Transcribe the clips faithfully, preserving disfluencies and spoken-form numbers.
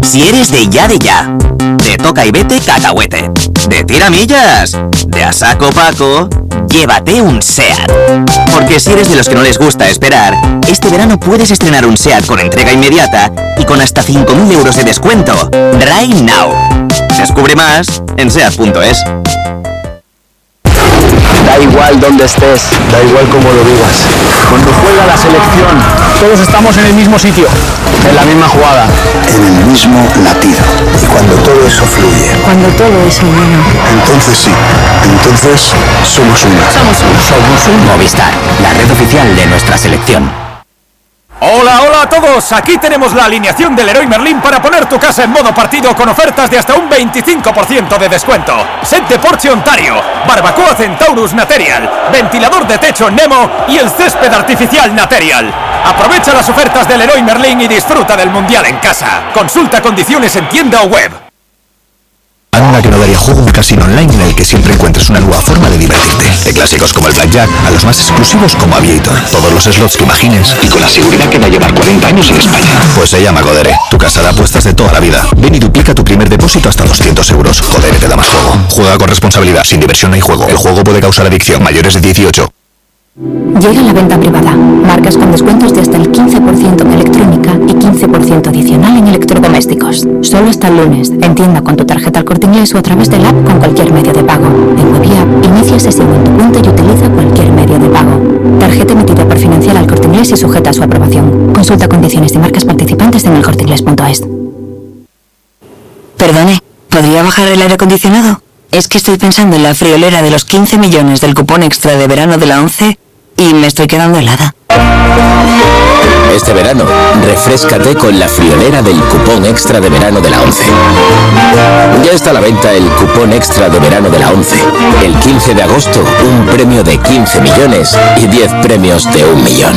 Si eres de ya de ya, de toca y vete cacahuete, de tiramillas, de a saco Paco, llévate un SEAT. Porque si eres de los que no les gusta esperar, este verano puedes estrenar un SEAT con entrega inmediata y con hasta cinco mil euros de descuento. Right now. Descubre más en seat punto es. Da igual donde estés, da igual cómo lo vivas. Cuando juega la selección, todos estamos en el mismo sitio, en la misma jugada, en el mismo latido. Y cuando todo eso fluye, cuando todo es uno, entonces sí, entonces somos uno. Somos uno. Somos un Movistar, la red oficial de nuestra selección. Hola, hola a todos, aquí tenemos la alineación del Leroy Merlin para poner tu casa en modo partido con ofertas de hasta un veinticinco por ciento de descuento. Set de Porsche Ontario, barbacoa Centaurus Material, ventilador de techo Nemo y el césped artificial Material. Aprovecha las ofertas del Leroy Merlin y disfruta del Mundial en casa. Consulta condiciones en tienda o web. Anda que no daría juego un casino online en el que siempre encuentres una nueva forma de divertirte. De clásicos como el Blackjack a los más exclusivos como Aviator. Todos los slots que imagines y con la seguridad que da llevar cuarenta años en España. Pues se llama Codere, tu casa de apuestas de toda la vida. Ven y duplica tu primer depósito hasta doscientos euros. Codere te da más juego. Juega con responsabilidad, sin diversión no hay juego. El juego puede causar adicción. Mayores de dieciocho. Llega la venta privada. Marcas con descuentos de hasta el quince por ciento en electrónica y quince por ciento adicional en electrodomésticos. Solo hasta el lunes. En tienda con tu tarjeta Al Corte Inglés o a través del app con cualquier medio de pago. En web y app, inicia sesión en tu cuenta y utiliza cualquier medio de pago. Tarjeta emitida por Financiar Al Corte Inglés y sujeta a su aprobación. Consulta condiciones de marcas participantes en el corte inglés punto es. Perdone, ¿podría bajar el aire acondicionado? Es que estoy pensando en la friolera de los quince millones del cupón extra de verano de la ONCE y me estoy quedando helada. Este verano, refréscate con la friolera del cupón extra de verano de la ONCE. Ya está a la venta el cupón extra de verano de la ONCE. El quince de agosto, un premio de quince millones y diez premios de un millón.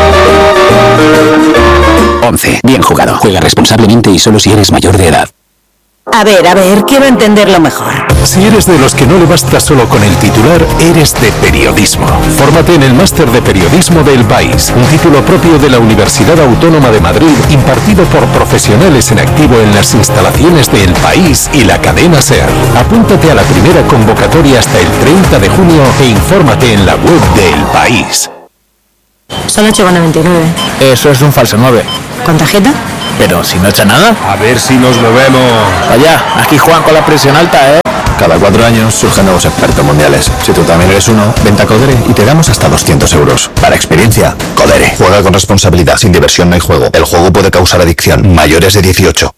ONCE. Bien jugado. Juega responsablemente y solo si eres mayor de edad. A ver, a ver, quiero entenderlo mejor. Si eres de los que no le basta solo con el titular, eres de periodismo. Fórmate en el Máster de Periodismo del País, un título propio de la Universidad Autónoma de Madrid, impartido por profesionales en activo en las instalaciones de El País y la cadena SER. Apúntate a la primera convocatoria hasta el treinta de junio e infórmate en la web de El País. Son ocho con noventa y nueve. Eso es un falso nueve. ¿Con tarjeta? Pero si no echa nada. A ver si nos lo vemos. Vaya, aquí juegan con la presión alta, ¿eh? Cada cuatro años surgen nuevos expertos mundiales. Si tú también eres uno, vente a Codere y te damos hasta doscientos euros. Para experiencia, Codere. Juega con responsabilidad, sin diversión no hay juego. El juego puede causar adicción. Mayores de dieciocho.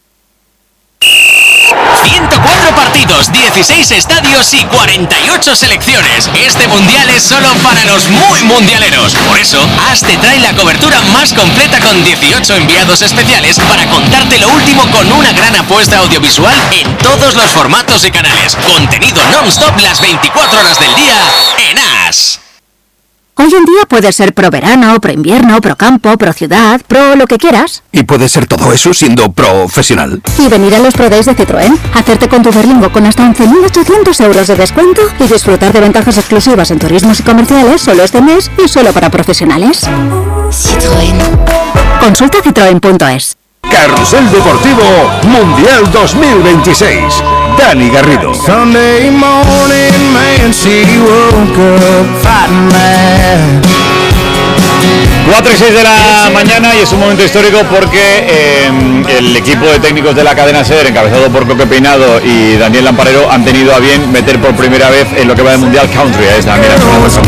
ciento cuatro partidos, dieciséis estadios y cuarenta y ocho selecciones. Este mundial es solo para los muy mundialeros. Por eso, AS te trae la cobertura más completa con dieciocho enviados especiales para contarte lo último con una gran apuesta audiovisual en todos los formatos y canales. Contenido non-stop las veinticuatro horas del día en AS. Hoy en día puedes ser pro verano, pro invierno, pro campo, pro ciudad, pro lo que quieras. Y puede ser todo eso siendo profesional. Y venir a los Pro Days de Citroën, hacerte con tu Berlingo con hasta once mil ochocientos euros de descuento y disfrutar de ventajas exclusivas en turismos y comerciales solo este mes y solo para profesionales. Citroën. Consulta citroen punto es. Carrusel Deportivo Mundial dos mil veintiséis. Dani Garrido. Sunday morning, man, she woke up fighting mad. cuatro y seis de la mañana y es un momento histórico porque eh, el equipo de técnicos de la cadena SER, encabezado por Coque Peinado y Daniel Lamparero, han tenido a bien meter por primera vez en lo que va del Mundial Country. Ahí está, mira.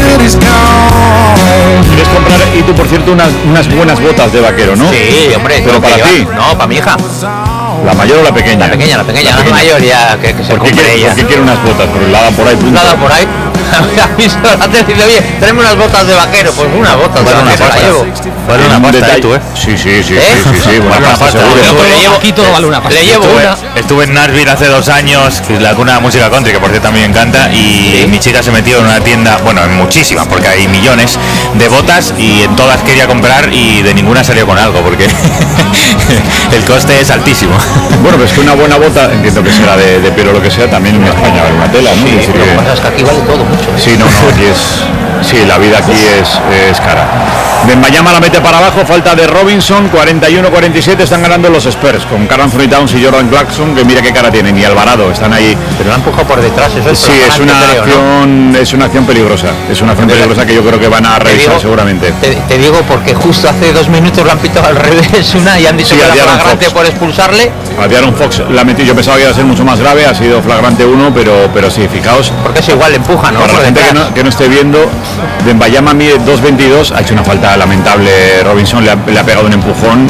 ¿Quieres comprar, y tú por cierto, unas, unas buenas botas de vaquero, no? Sí, hombre. Pero para ti. No, para mi hija. ¿La mayor o la pequeña? La pequeña, la pequeña, la, la pequeña. mayor ya, que, que se compre quiere, ella. ¿Por qué quiere unas botas? Porque la da por ahí. La da por ahí. A mí se lo hace decir, oye, tenemos unas botas de vaquero. Pues unas botas de vaquero la llevo. Vale una pasta, ¿eh, tú, eh? Sí, sí, sí, ¿Eh? sí, sí, sí, buena pasta, pasta, seguro. No, le llevo, aquí todo vale una pasta. Le llevo estuve, una. Estuve en Nashville hace dos años, que es la cuna de música country, que por cierto también me encanta, y ¿sí? Mi chica se metió en una tienda, bueno, en muchísimas, porque hay millones de botas, y en todas quería comprar, y de ninguna salió con algo, porque el coste es altísimo. Bueno, pues que una buena bota, entiendo que será de, de piel o lo que sea, también en España vale una tela, ¿no? Sí, es pero lo que pasa es que aquí vale todo mucho, ¿eh? Sí, no, no, aquí es... Sí, la vida aquí es, es cara. Wembanyama la mete para abajo, falta de Robinson, cuarenta y uno cuarenta y siete, están ganando los Spurs con Karl Anthony Towns y Jordan Clarkson, que mira qué cara tienen, y Alvarado están ahí. Pero la han empujado por detrás, eso es. Sí, es una creo, acción, ¿no? es una acción peligrosa, es una acción peligrosa que yo creo que van a revisar digo, seguramente. Te, te digo porque justo hace dos minutos lo han pitado al revés una y han dicho sí, que era flagrante Fox. Por expulsarle. A Diaron Fox la metió, yo pensaba que iba a ser mucho más grave, ha sido flagrante uno, pero, pero sí, fijaos. Porque es igual, empuja, ¿no? Para la gente que no, que no esté viendo, Wembanyama mide dos veintidós, ha hecho una falta lamentable. Robinson le ha, le ha pegado un empujón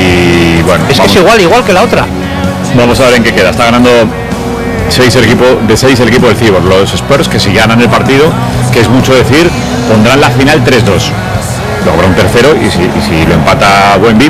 y bueno. Es que es igual, igual que la otra. Vamos a ver en qué queda. Está ganando seis el equipo, de seis el equipo del Cibor. Los Spurs, que si ganan el partido, que es mucho decir, pondrán la final tres dos. Luego habrá un tercero y si, y si lo empata Wemby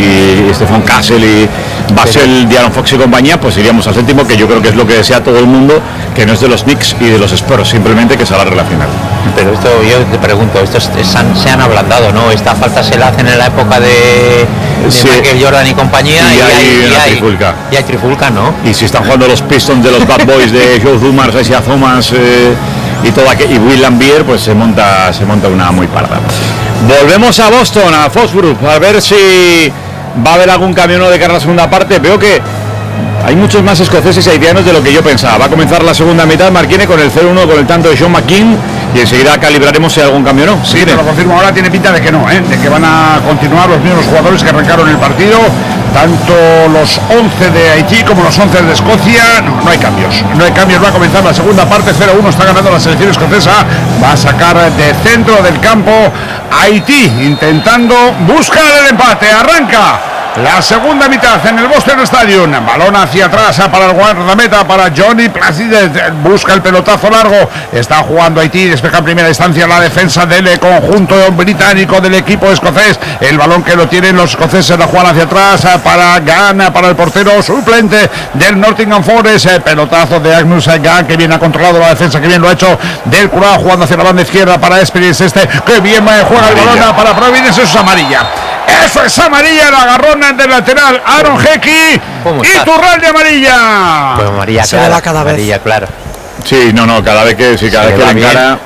y Stefan Kassel y Basel, Diaron Fox y compañía, pues iríamos al séptimo, que yo creo que es lo que desea todo el mundo, que no es de los Knicks y de los Spurs, simplemente que se alargue la final. Pero esto, yo te pregunto, estos se han ablandado, ¿no? Esta falta se la hacen en la época de, de sí. Michael Jordan y compañía y, y hay, hay una y trifulca. Y hay trifulca, ¿no? Y si están jugando los Pistons de los Bad Boys de Joe Dumars, Isaiah Thomas eh, y todo aquello, y Will Lambier, pues se monta, se monta una muy parda. Volvemos a Boston, a Foxborough, a ver si va a haber algún cambio de cara a la segunda parte. Veo que hay muchos más escoceses y haitianos de lo que yo pensaba. Va a comenzar la segunda mitad, Marquine, con el cero uno, con el tanto de Sean McKean, y enseguida calibraremos si hay algún cambio o no. Sí, te lo confirmo ahora, tiene pinta de que no, ¿eh? de que van a continuar los mismos jugadores que arrancaron el partido, tanto los once de Haití como los once de Escocia. No, no hay cambios, no hay cambios, va a comenzar la segunda parte, cero uno, está ganando la selección escocesa, va a sacar de centro del campo Haití, intentando buscar el empate, arranca la segunda mitad en el Boston Stadium. Balón hacia atrás para el guardameta, para Johnny Placide. Busca el pelotazo largo. Está jugando Haití. Despeja en primera instancia la defensa del conjunto británico del equipo escocés. El balón que lo tienen los escoceses, la juegan hacia atrás para Gana, para el portero suplente del Nottingham Forest. El pelotazo de Agnus Gana, que bien ha controlado la defensa, que bien lo ha hecho del Curado, jugando hacia la banda izquierda para Esperis. Este que bien juega el balón para Providence. Eso es amarilla. Eso es amarilla, el agarrón del lateral Aaron Hickey y Turral de amarilla. Pues amarilla, se claro, da cada vez. amarilla, claro. Sí, no, no, cada vez que, sí, cada vez que le encara.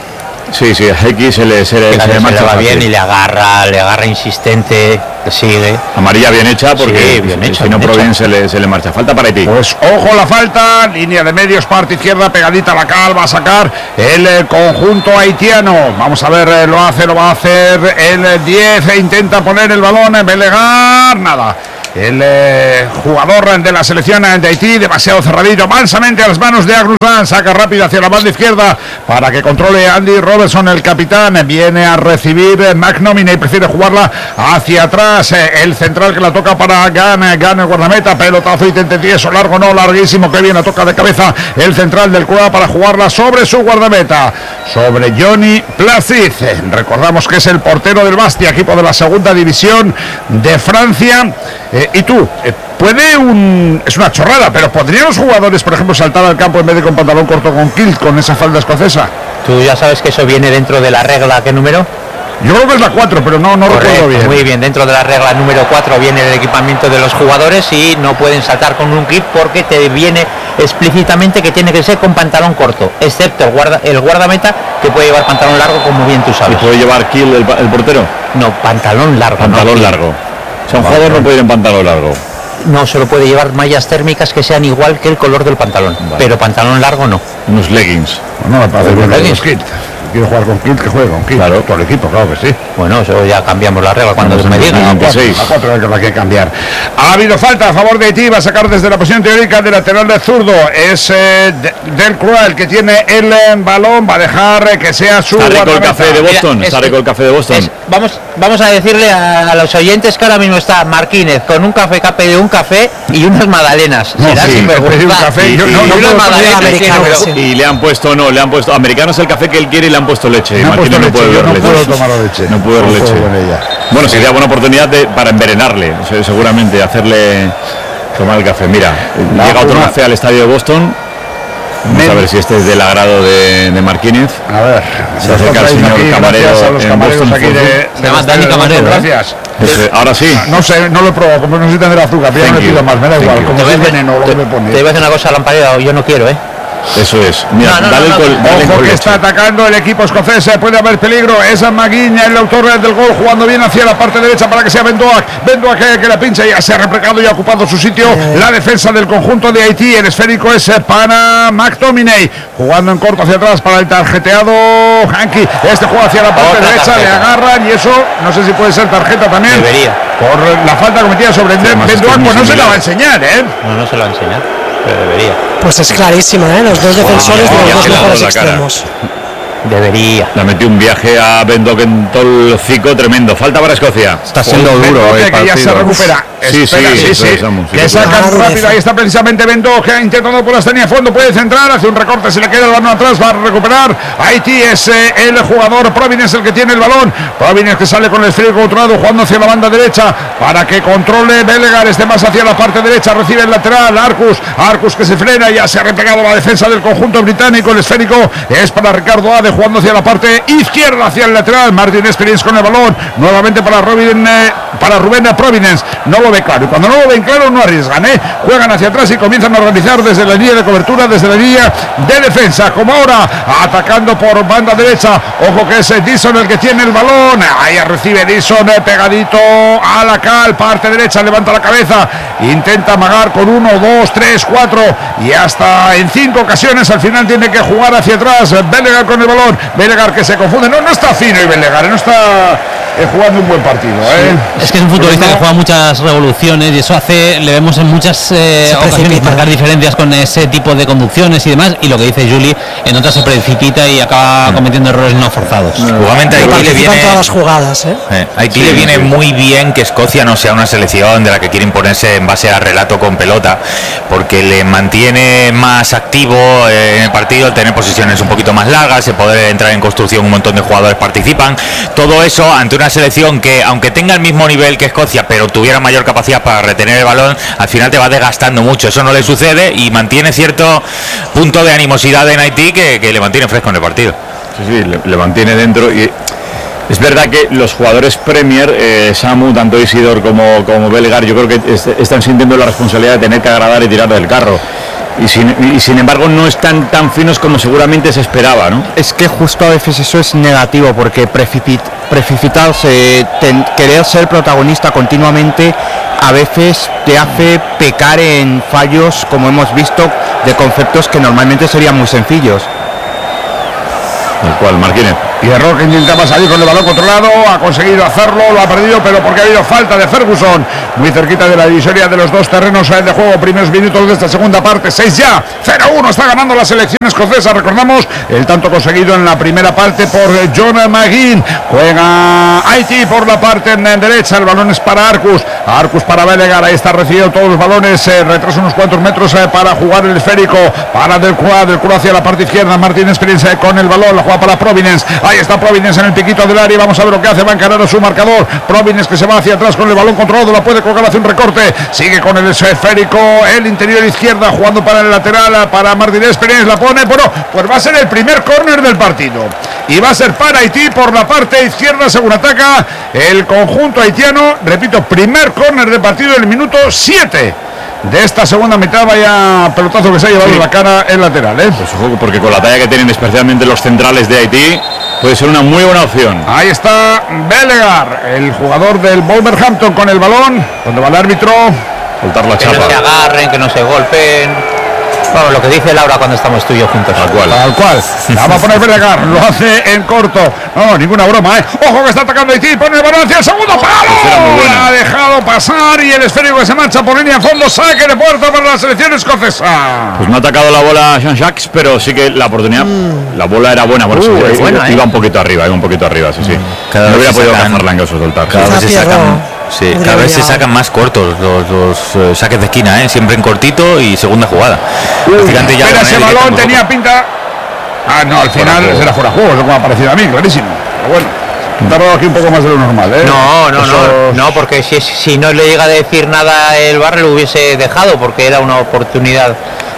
Sí, sí, a Hickey se le, se le, se le, se marcha le va fácil. bien y le agarra, le agarra insistente, le sigue. Amarilla bien hecha, porque sí, bien si, hecha, si no bien Providence se le, se le marcha. Falta para Haití. Pues ojo la falta, línea de medios, parte izquierda, pegadita a la cal, va a sacar el eh, conjunto haitiano. Vamos a ver, eh, lo hace, lo va a hacer el diez, e intenta poner el balón en Belegar, nada. El eh, jugador de la selección de Haití, demasiado cerradito, mansamente a las manos de Agnus Gana, saca rápido hacia la banda izquierda para que controle Andy Robertson, el capitán. Viene a recibir eh, McNominay, prefiere jugarla hacia atrás. Eh, el central que la toca para Gana, Gana el guardameta, pelotazo y tentieso, largo no, larguísimo, que bien la toca de cabeza el central del Cueva para jugarla sobre su guardameta, sobre Johnny Placide. Recordamos que es el portero del Bastia, equipo de la segunda división de Francia. Eh, ¿Y tú? Eh, ¿Puede un...? Es una chorrada, pero ¿podrían los jugadores, por ejemplo, saltar al campo en vez de con pantalón corto con kilt, con esa falda escocesa? Tú ya sabes que eso viene dentro de la regla, ¿qué número? Yo creo que es la cuatro, pero no, no recuerdo bien. Muy bien, dentro de la regla número cuatro viene el equipamiento de los jugadores y no pueden saltar con un kilt porque te viene explícitamente que tiene que ser con pantalón corto, excepto el, guarda, el guardameta, que puede llevar pantalón largo, como bien tú sabes. ¿Y puede llevar kilt el, el portero? No, pantalón largo. Pantalón no, largo. O sea, un jugador no puede ir en pantalón largo. No, solo puede llevar mallas térmicas que sean igual que el color del pantalón, vale. Pero pantalón largo no. Unos leggings. No, me parece bien leggings. Kilt. Quiero jugar con kilt, que juegue con kilt. Claro, todo el equipo, claro que sí. Bueno, eso ya cambiamos la regla cuando no, me digan. A cuatro es la que hay que cambiar. Ha habido falta a favor de Haití, va a sacar desde la posición teórica de lateral de zurdo. Es eh, de, del Cruel que tiene el eh, balón, va a dejar eh, que sea su. Está rico el café de Boston, Mira, está rico el café de Boston. Es, vamos, vamos a decirle a, a los oyentes que ahora mismo está Marquínez con un café que ha pedido un café y unas magdalenas. No, Será sí, sinvergüenza. un café y, y, yo, y, no, y no unas magdalenas que no, sí. Y le han puesto, no, le han puesto, americano es el café que él quiere y le han puesto leche. No, Marquínez no puede yo no leche. puedo tomar leche. No puedo no leche. Con ella. Bueno, sería buena oportunidad de, para envenenarle, seguramente, hacerle tomar el café. Mira, la llega otro café al estadio de Boston. Vamos Men. a ver si este es del agrado de, de Marquínez. A ver, se acerca el señor aquí, camarero a los en Boston. Aquí de, se llama Dani Camarero. Gracias. ¿eh? Ahora sí. No, no sé, no lo he probado, como no sé tener azúcar, pero no me pido más, me da igual, como es veneno, lo que me pone. Te voy a decir una cosa, Lamparero, yo no quiero, ¿eh? Eso es. Mira, No, no, dale no, el gol. no. dale el Ojo gol que hecho. está atacando el equipo escocés, puede haber peligro. Es Maguiñ, el autor del gol, jugando bien hacia la parte derecha para que sea Bendoak. Bendoak que, que la pincha, ya se ha replegado y ha ocupado su sitio. La defensa del conjunto de Haití, el esférico es para McTominay, jugando en corto hacia atrás para el tarjeteado Hanky. Este juega hacia la parte Otra derecha, tarjeta. le agarran y eso no sé si puede ser tarjeta también. Debería. Por la falta cometida sobre además es que Bendoak, es muy pues no se la va a similar. enseñar, ¿eh? No, no se lo va a enseñar, pero debería. Pues es clarísima, ¿eh? Los dos defensores de los ya dos se le ha mejores dado la cara. extremos. Debería. Le metió un viaje a Bendock en todo el hocico tremendo. Falta para Escocia. Está siendo Pues duro Bendoque, el que ya se partido. recupera. Sí, Espera, sí, sí, eso sí. es, vamos, sí, que sí. sacan Claro, rápido. eso. Ahí está precisamente Bendoque intentando por la línea de fondo. Puede centrar, hace un recorte, se le queda el balón atrás, va a recuperar. Haití es eh, el jugador. Providence el que tiene el balón. Providence que sale con el esférico controlado, jugando hacia la banda derecha para que controle Belegar. Este más hacia la parte derecha, recibe el lateral. Arcus, Arcus que se frena, ya se ha replegado la defensa del conjunto británico. El esférico es para Ricardo Ade, jugando hacia la parte izquierda, hacia el lateral. Martin Experience con el balón, nuevamente para Robin, eh, para Rubén Providence. No lo ve claro, y cuando no lo ven claro no arriesgan, ¿eh? Juegan hacia atrás y comienzan a organizar desde la línea de cobertura, desde la línea de defensa, como ahora atacando por banda derecha. Ojo que es Dixon el que tiene el balón, ahí recibe Dixon, eh, pegadito a la cal, parte derecha, levanta la cabeza, intenta amagar con uno, dos, tres, cuatro y hasta en cinco ocasiones al final tiene que jugar hacia atrás. Belegar con el balón, Belegar que se confunde, no, no está fino y Belegar, no está eh, jugando un buen partido, ¿eh? Es que es un futbolista que juega muchas revoluciones y eso hace, le vemos en muchas eh, ocasiones marcar diferencias con ese tipo de conducciones y demás, y lo que dice Juli, en otras se precipita y acaba cometiendo errores no forzados. Igualmente Haití le Participan viene, todas las jugadas, ¿eh? eh, Haití le viene muy bien que Escocia no sea una selección de la que quiere imponerse en base a relato con pelota, porque le mantiene más activo eh, en el partido, el tener posiciones un poquito más largas, el poder entrar en construcción, un montón de jugadores participan, todo eso ante una selección que aunque tenga el mismo nivel que Escocia, pero tuviera mayor capacidad para retener el balón, al final te va desgastando mucho. Eso no le sucede y mantiene cierto punto de animosidad en Haití que, que le mantiene fresco en el partido. Sí, sí, le, le mantiene dentro y es verdad que los jugadores Premier, eh, Samu, tanto Isidor como, como Belegar, yo creo que est están sintiendo la responsabilidad de tener que agradar y tirar del carro. Y sin, y sin embargo no están tan finos como seguramente se esperaba, ¿no? Es que justo a veces eso es negativo, porque precipit, precipitarse, ten, querer ser protagonista continuamente, a veces te hace pecar en fallos, como hemos visto, de conceptos que normalmente serían muy sencillos. El cual, Marquínez. Y error que intentaba salir con el balón controlado, ha conseguido hacerlo, lo ha perdido, pero porque ha habido falta de Ferguson, muy cerquita de la divisoria de los dos terrenos de juego, primeros minutos de esta segunda parte, seis ya, cero uno, está ganando la selección escocesa, recordamos el tanto conseguido en la primera parte por John Maguiñ. Juega Haití por la parte derecha, el balón es para Arcus, Arcus para Belegar, ahí está recibiendo todos los balones, eh, retrasa unos cuantos metros eh, para jugar el esférico, para del cuadro, del cuadro hacia la parte izquierda, Martín Experience eh, con el balón, la juega para Providence, ahí está Providence en el piquito del área, vamos a ver lo que hace, va a encarar a su marcador, Providence que se va hacia atrás con el balón controlado, la puede colgar, hace un recorte, sigue con el esférico, el interior izquierda, jugando para el lateral, para Martín Experience, la pone, bueno, pues va a ser el primer córner del partido, y va a ser para Haití por la parte izquierda, según ataca el conjunto haitiano, repito, primer córner del partido, el minuto siete de esta segunda mitad, vaya pelotazo que se ha llevado sí. la cara el lateral, ¿eh? Pues ojo, porque con la talla que tienen especialmente los centrales de Haití, puede ser una muy buena opción. Ahí está Belegar, el jugador del Wolverhampton con el balón, cuando va el árbitro, soltar la que chapa. no se agarren, que no se golpeen. Bueno, lo que dice Laura cuando estamos tú y yo juntos. Tal cual. Tal cual. La va a poner Belegar, lo hace en corto. No, ninguna broma, ¿eh? Ojo que está atacando Haití, pone el balón hacia el segundo palo. La ha dejado pasar y el esférico que se marcha por línea de fondo, saque de puerta para la selección escocesa. Pues no ha atacado la bola Jean-Jacques, pero sí que la oportunidad, mm. la bola era buena, por eso uh, buena, iba, ¿eh? iba un poquito arriba, iba un poquito arriba, sí, sí. Cada no hubiera podido cazarla en caso de soltar. Cada vez se sacan. Sí, cada vez se sacan más cortos los, los uh, saques de esquina, ¿eh? Siempre en cortito y segunda jugada. Uh, ya pero ese balón tenía pinta. Ah, no, al final será fuera de juego, es lo que me ha parecido a mí, clarísimo. Pero bueno, tardado aquí un poco más de lo normal, ¿eh? No, no, Eso... no, no, porque si, si no le llega a decir nada el Barre lo hubiese dejado, porque era una oportunidad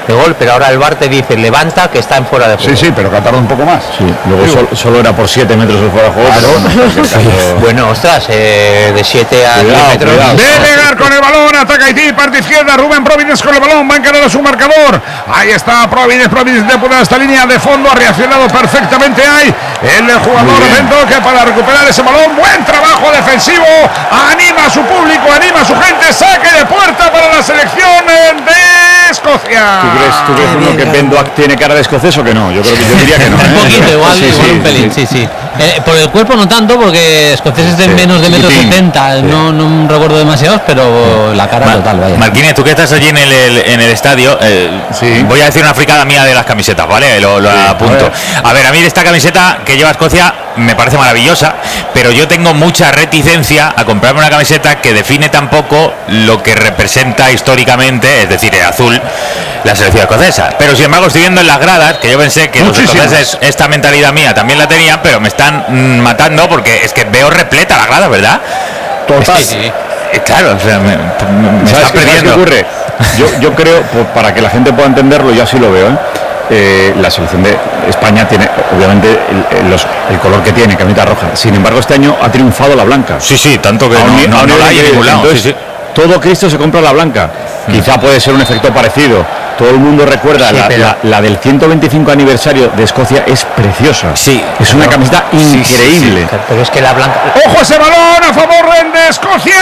de gol, pero ahora el V A R te dice levanta que está en fuera de juego. Sí, sí, pero que ha tardado un poco más. Sí, luego sol, solo era por siete metros el fuera de juego. Claro. Pero bueno, caso... bueno, ostras, eh, de siete a diez metros. Cuidado. Delegar con el balón, ataca Haití, parte izquierda, Rubén Providence con el balón, va a encarar a su marcador. Ahí está Providence, Providence de poner esta línea de fondo, ha reaccionado perfectamente ahí el jugador centro que para recuperar ese balón, buen trabajo defensivo, anima a su público, anima a su gente, saque de puerta para la selección de Escocia. ¿Tú crees, tú crees uno que Bendoak tiene cara de escocés o que no? Yo creo que yo diría que no. ¿eh? Un poquito, igual, sí, igual sí, un pelín, sí, sí. Eh, por el cuerpo no tanto, porque escoceses de sí, menos de metro chiquitín, setenta, sí. no, no recuerdo demasiados, pero la cara Mar total, vaya. Marquines, tú que estás allí en el, el- en el estadio, eh, Sí. voy a decir una fricada mía de las camisetas, ¿vale? Lo, lo Sí, apunto. a A ver. a ver, a mí esta camiseta que lleva Escocia me parece maravillosa, pero yo tengo mucha reticencia a comprarme una camiseta que define tampoco lo que representa históricamente, es decir, el azul, la selección escocesa. Pero sin embargo estoy viendo en las gradas que yo pensé que Muchísimas. los escoceses esta mentalidad mía también la tenían, pero me están mm, matando porque es que veo repleta la grada, ¿verdad? Total. Sí, sí. Eh, Claro, o sea, me, me- me ¿Sabes está qué, ¿sabes qué perdiendo. ocurre? Yo, yo creo, pues, para que la gente pueda entenderlo, yo así lo veo, ¿eh? Eh, la selección de España tiene, obviamente, el, el- los- el color que tiene, camiseta roja. Sin embargo, este año ha triunfado la blanca. Sí, sí, tanto que A un no, ni- no- a un no la hay en nivel ningún lado. entonces, Sí, sí. todo Cristo se compra la blanca. Quizá puede ser un efecto parecido. Todo el mundo recuerda Sí, la, pero- la- la del ciento veinticinco aniversario de Escocia, es preciosa. Sí. Es una camiseta Sí, sí, increíble. Pero es que la blanca. Ojo ese balón a favor de Escocia,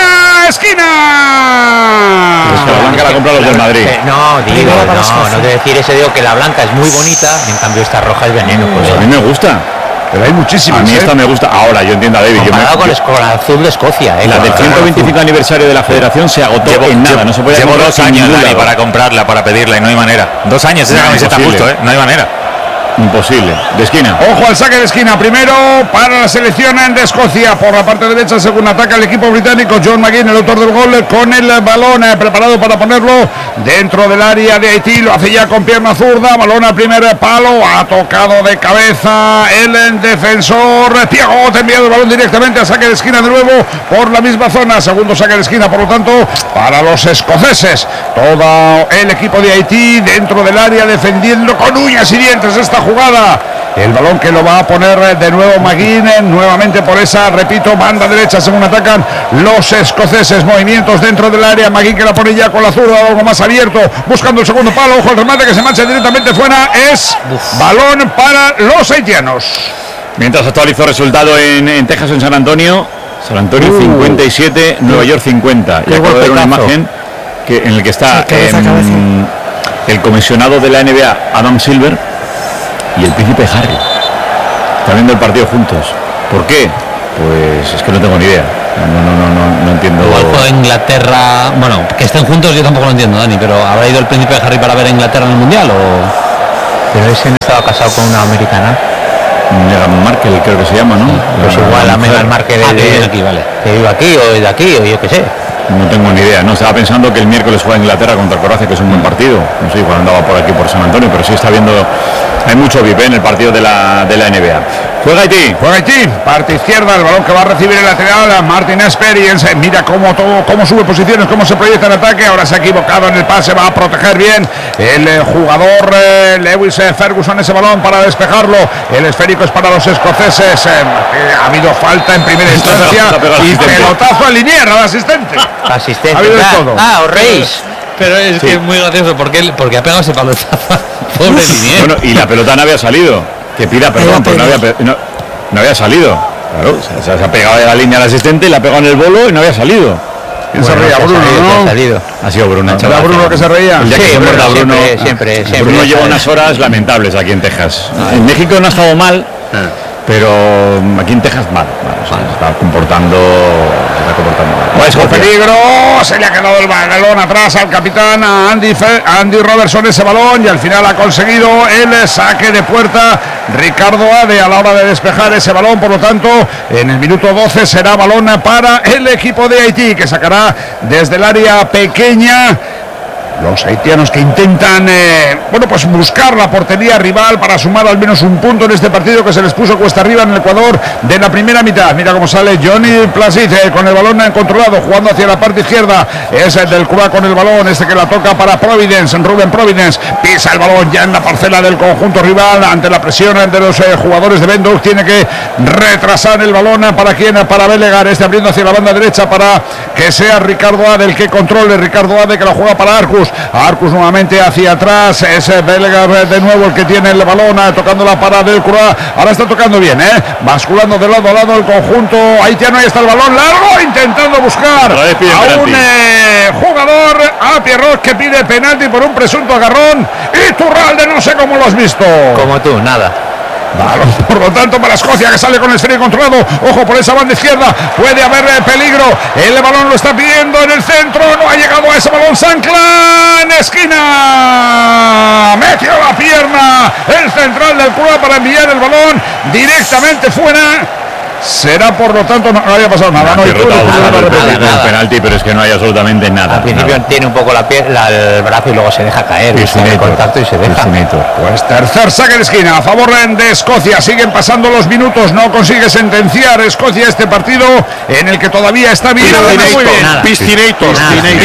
esquina. Es que la blanca la compran los del Madrid. Eh, no, digo, Primero para no, Escocia. no quiero decir eso, digo que la blanca es muy bonita, en cambio esta roja es veneno. Pues, Pues a mí me gusta. Pero hay muchísimas. A mí ¿eh? esta me gusta. Ahora, yo entiendo a David. Yo me- comparado con, yo- el, con el azul de Escocia. Eh, la con del el ciento veinticinco azul. aniversario de la Federación se agotó Llevo, en nada. llevo- No se puede llevo comprar dos en años, ningún Dani, lado. para comprarla, para pedirla y no hay manera. Dos años esa No, camiseta imposible. justo, ¿eh? No hay manera. Imposible. De esquina. Ojo al saque de esquina, primero para la selección de Escocia, por la parte derecha, según ataca el equipo británico, John McGinn, el autor del gol, con el balón eh, preparado para ponerlo dentro del área de Haití, lo hace ya con pierna zurda, balón al primer palo, ha tocado de cabeza el defensor, Piagot, enviado el balón directamente a saque de esquina de nuevo, por la misma zona, segundo saque de esquina, por lo tanto, para los escoceses, todo el equipo de Haití dentro del área, defendiendo con uñas y dientes esta jugada. El balón que lo va a poner de nuevo McGinn, nuevamente por esa, repito, banda derecha según atacan los escoceses. Movimientos dentro del área, McGinn que la pone ya con la zurda, algo más abierto, buscando el segundo palo. Ojo al remate que se marcha directamente fuera. Es balón para los haitianos. Mientras actualizo resultado en, en Texas, en San Antonio. San Antonio Uh. cincuenta y siete, Nueva York cincuenta. Y Qué acabo de ver una golpetazo. imagen que, en el que está Sí, cabeza a em, cabeza. el comisionado de la N B A, Adam Silver, y el príncipe Harry. Están viendo el partido juntos. ¿Por qué? Pues es que no tengo ni idea. No, no, no, no, no entiendo. Igual fue Inglaterra, bueno, que estén juntos yo tampoco lo entiendo, Dani, pero ¿habrá ido el príncipe Harry para ver a Inglaterra en el Mundial o...? Pero ese no estaba casado con una americana. Meghan Markle, creo que se llama, ¿no? Pues La- igual la a mujer. Meghan Markle Ah, que de- vive aquí, vale. que vive aquí o de aquí o yo qué sé. No tengo ni idea, no estaba pensando que el miércoles juega Inglaterra contra Croacia, que es un buen partido. No sé, igual andaba por aquí por San Antonio, pero sí está viendo, hay mucho V I P en el partido de la, de la N B A. Juega Haití. Juega Haití, parte izquierda, el balón que va a recibir el lateral, Martin Experience, mira cómo todo, cómo sube posiciones, cómo se proyecta en ataque, ahora se ha equivocado en el pase, va a proteger bien el eh, jugador eh, Lewis eh, Ferguson ese balón para despejarlo, el esférico es para los escoceses, eh, eh, ha habido falta en primera instancia Se ha pegado el y asistente. pelotazo al linier, al asistente. Asistente. Ha habido de Ah, todo. Ah, os reís. Pero es que es muy gracioso, porque, él- porque ha pegado ese palotazo. Pobre Linier. Bueno, y la pelota no había salido. Que pida perdón, pero no había, pe- no, no había salido. Claro, o sea, se ha pegado de la línea al asistente, la ha pegado en el bolo y no había salido. ¿Quién se Bueno, reía? que ha Bruno, salido, que ¿no? ha salido. Ha sido Bruno. ¿Era Bruno que se reía? El día que Sí, se Bruno, muerda Bruno, siempre, siempre, ah, siempre, Bruno ya lleva sabes. unas horas lamentables aquí en Texas. En México no ha estado mal, pero aquí en Texas mal. mal, o sea, se está comportando, se está comportando mal. Pues con peligro, se le ha quedado el balón atrás al capitán, a Andy, Fe- a Andy Robertson ese balón y al final ha conseguido el saque de puerta Ricardo Ade a la hora de despejar ese balón, por lo tanto en el minuto doce será balón para el equipo de Haití que sacará desde el área pequeña Los haitianos que intentan, eh, bueno, pues buscar la portería rival para sumar al menos un punto en este partido que se les puso cuesta arriba en el Ecuador de la primera mitad. Mira cómo sale Johnny Plasid eh, con el balón controlado, jugando hacia la parte izquierda. Es el del Cuba con el balón, este que la toca para Providence. Rubén Providence pisa el balón ya en la parcela del conjunto rival ante la presión de los eh, jugadores de Benduk. Tiene que retrasar el balón para quien, para Belegar, este abriendo hacia la banda derecha para que sea Ricardo Ade el que controle. Ricardo Ade que la juega para Arcus. Arcus nuevamente hacia atrás, es Belegar de nuevo el que tiene el balón, tocando la parada del Cura. Ahora está tocando bien, ¿eh? Basculando de lado a lado el conjunto haitiano. Ahí está el balón largo, intentando buscar a un eh, jugador, a Pierrot, que pide penalti por un presunto agarrón. Y Turralde, no sé cómo lo has visto. Como tú, nada. Balón, por lo tanto, para Escocia, que sale con el esférico controlado. Ojo por esa banda izquierda, puede haber eh, peligro. El balón lo está pidiendo en el centro, no ha llegado a ese balón. Sanclán, esquina, metió la pierna el central del Cuba para enviar el balón directamente fuera. Será, por lo tanto, no había pasado nada. No, no, no, nada, nada. Penalti, pero es que no hay absolutamente nada. Al principio nada. Tiene un poco la piel, la, el brazo y luego se deja caer. El contacto y se deja. Pues tercer saque de esquina a favor de Escocia. Siguen pasando los minutos, no consigue sentenciar Escocia este partido en el que todavía está bien. Pistinator.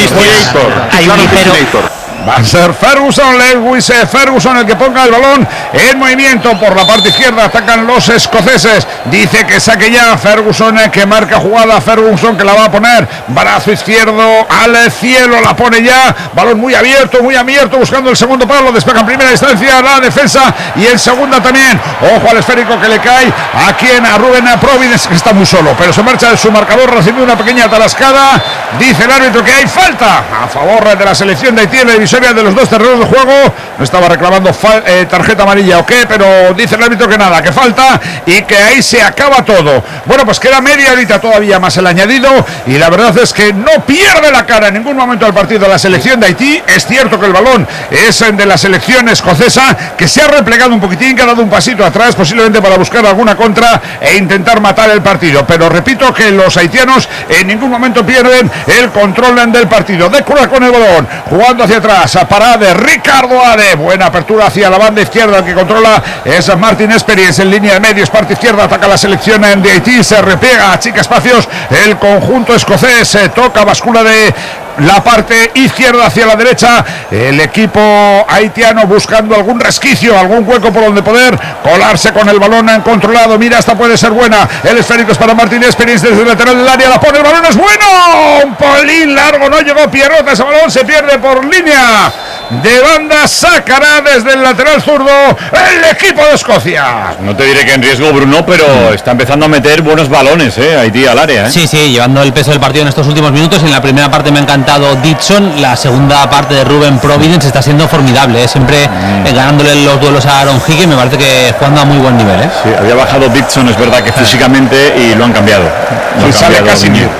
Hay un ligero. Va a ser Ferguson, Lewis Ferguson el que ponga el balón en movimiento por la parte izquierda. Atacan los escoceses. Dice que saque ya Ferguson, que marca jugada. Ferguson que la va a poner. Brazo izquierdo al cielo, la pone ya. Balón muy abierto, muy abierto, buscando el segundo palo. Despeja en primera instancia la defensa y en segunda también. Ojo al esférico que le cae a quien, a Rubén Providence, que está muy solo, pero se marcha de su marcador, recibe una pequeña tarascada. Dice el árbitro que hay falta a favor de la selección de Haití en la división de los dos terrenos de juego. No estaba reclamando eh, tarjeta amarilla o qué, pero dice el árbitro que nada, que falta y que ahí se acaba todo. Bueno, pues queda media horita todavía más el añadido y la verdad es que no pierde la cara en ningún momento del partido la selección de Haití. Es cierto que el balón es de la selección escocesa, que se ha replegado un poquitín, que ha dado un pasito atrás posiblemente para buscar alguna contra e intentar matar el partido, pero repito que los haitianos en ningún momento pierden el control del partido. De Cura con el balón, jugando hacia atrás, parada de Ricardo Ade, buena apertura hacia la banda izquierda. El que controla es Martin Experience en línea de medios, parte izquierda, ataca la selección de Haití, se repliega, achica espacios el conjunto escocés, se toca, bascula de la parte izquierda hacia la derecha, el equipo haitiano buscando algún resquicio, algún hueco por donde poder colarse con el balón controlado. Mira, esta puede ser buena, el esférico es para Martin Experience desde el lateral del área, la pone, el balón es bueno, un polín largo, no llegó Pierrot, ese balón se pierde por línea de banda, sacará desde el lateral zurdo el equipo de Escocia. No te diré que en riesgo, Bruno, pero está empezando a meter buenos balones, eh, Haití al área, eh. Sí, sí, llevando el peso del partido en estos últimos minutos. En la primera parte me ha encantado Dixon, la segunda parte de Rubén Providence está siendo formidable, eh, siempre mm. eh, ganándole los duelos a Aaron Higgins. Me parece que jugando a muy buen nivel, eh. Sí, había bajado Dixon, es verdad que físicamente, y lo han cambiado. Lo han y sale casi bien.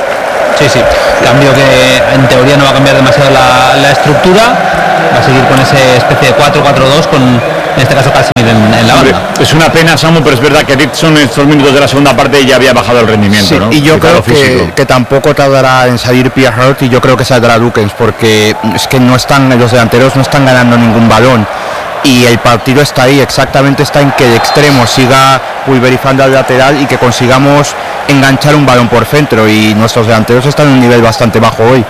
Sí, sí, cambio que en teoría no va a cambiar demasiado la, la estructura, va a seguir con esa especie de cuatro cuatro dos con, en este caso, Casimir en, en la banda. Es una pena, Samu, pero es verdad que Dixon en estos minutos de la segunda parte ya había bajado el rendimiento, sí, ¿no? Y yo creo que, que tampoco tardará en salir Pierrot, y yo creo que saldrá Dukens, porque es que no están, los delanteros no están ganando ningún balón. Y el partido está ahí, exactamente está en que el extremo siga pulverizando al lateral y que consigamos enganchar un balón por centro, y nuestros delanteros están en un nivel bastante bajo hoy.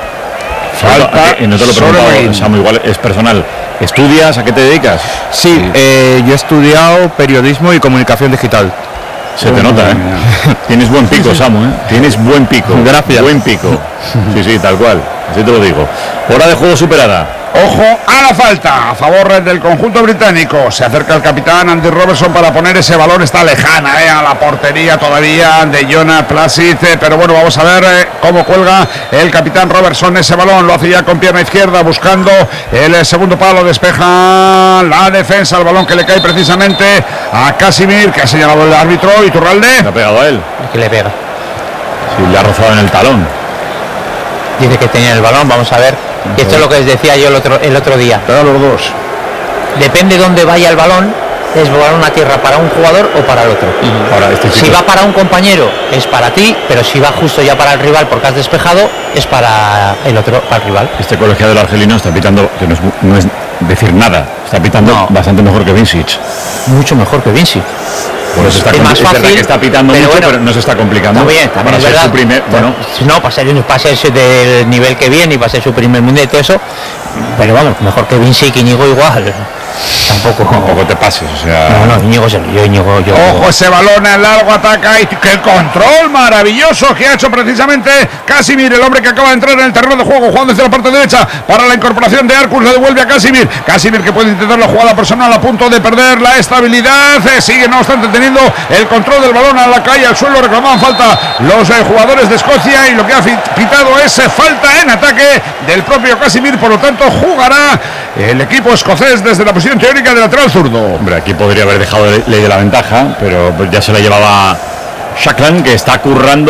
Falta, y no te lo pregunto, Samu, igual es personal. ¿Estudias? ¿A qué te dedicas? Sí, sí. Eh, yo he estudiado periodismo y comunicación digital. Se te nota, ¿eh? Tienes buen pico, Samu, ¿eh? Tienes buen pico. Gracias. Buen pico. Sí, sí, tal cual. Así te lo digo. Hora de juego superada. Ojo a la falta a favor del conjunto británico. Se acerca el capitán Andy Robertson para poner ese balón. Está lejana eh, a la portería todavía de Jonah Placid, eh, pero bueno, vamos a ver eh, cómo cuelga el capitán Robertson ese balón. Lo hace ya con pierna izquierda, buscando el segundo palo. Despeja la defensa, el balón que le cae precisamente a Casimir, que ha señalado el árbitro. Y Turralde le ha pegado a él. Que le pega. Sí, le ha rozado en el talón. Dice que tenía el balón, vamos a ver. Y esto es lo que les decía yo el otro, el otro día. Pero los dos. Depende dónde vaya el balón, es balón a tierra para un jugador o para el otro. Uh-huh. Ahora, este si va para un compañero es para ti, pero si va justo ya para el rival porque has despejado es para el otro, para el rival. Este colegiado del argelino está pitando, que no es, no es decir nada, está pitando no. bastante mejor que Vincic. Mucho mejor que Vincic. Bueno, se está es más fácil, que está pitando pero mucho, bueno, pero no se está complicando. Muy bien, también para es ser verdad. Su primer, bueno, no, para ser, para ser del nivel que viene y para ser su primer mundial y todo eso. Pero vamos, mejor que Vinci y Íñigo igual. Tampoco, tampoco te pases, o sea. No, no, Íñigo se yo, Íñigo, yo. Ojo, ese balón en largo ataca y qué control maravilloso que ha hecho precisamente Casimir, el hombre que acaba de entrar en el terreno de juego, jugando desde la parte derecha para la incorporación de Arcus, le devuelve a Casimir. Casimir que puede intentar la jugada personal a punto de perder la estabilidad, eh, sigue no obstante teniendo el control del balón a la calle, al suelo, reclamaban falta los eh, jugadores de Escocia y lo que ha pitado es eh, falta en ataque del propio Casimir, por lo tanto jugará el equipo escocés desde la posición teórica de lateral zurdo. Hombre, aquí podría haber dejado ley de la ventaja, pero ya se la llevaba Shaklan, que está currando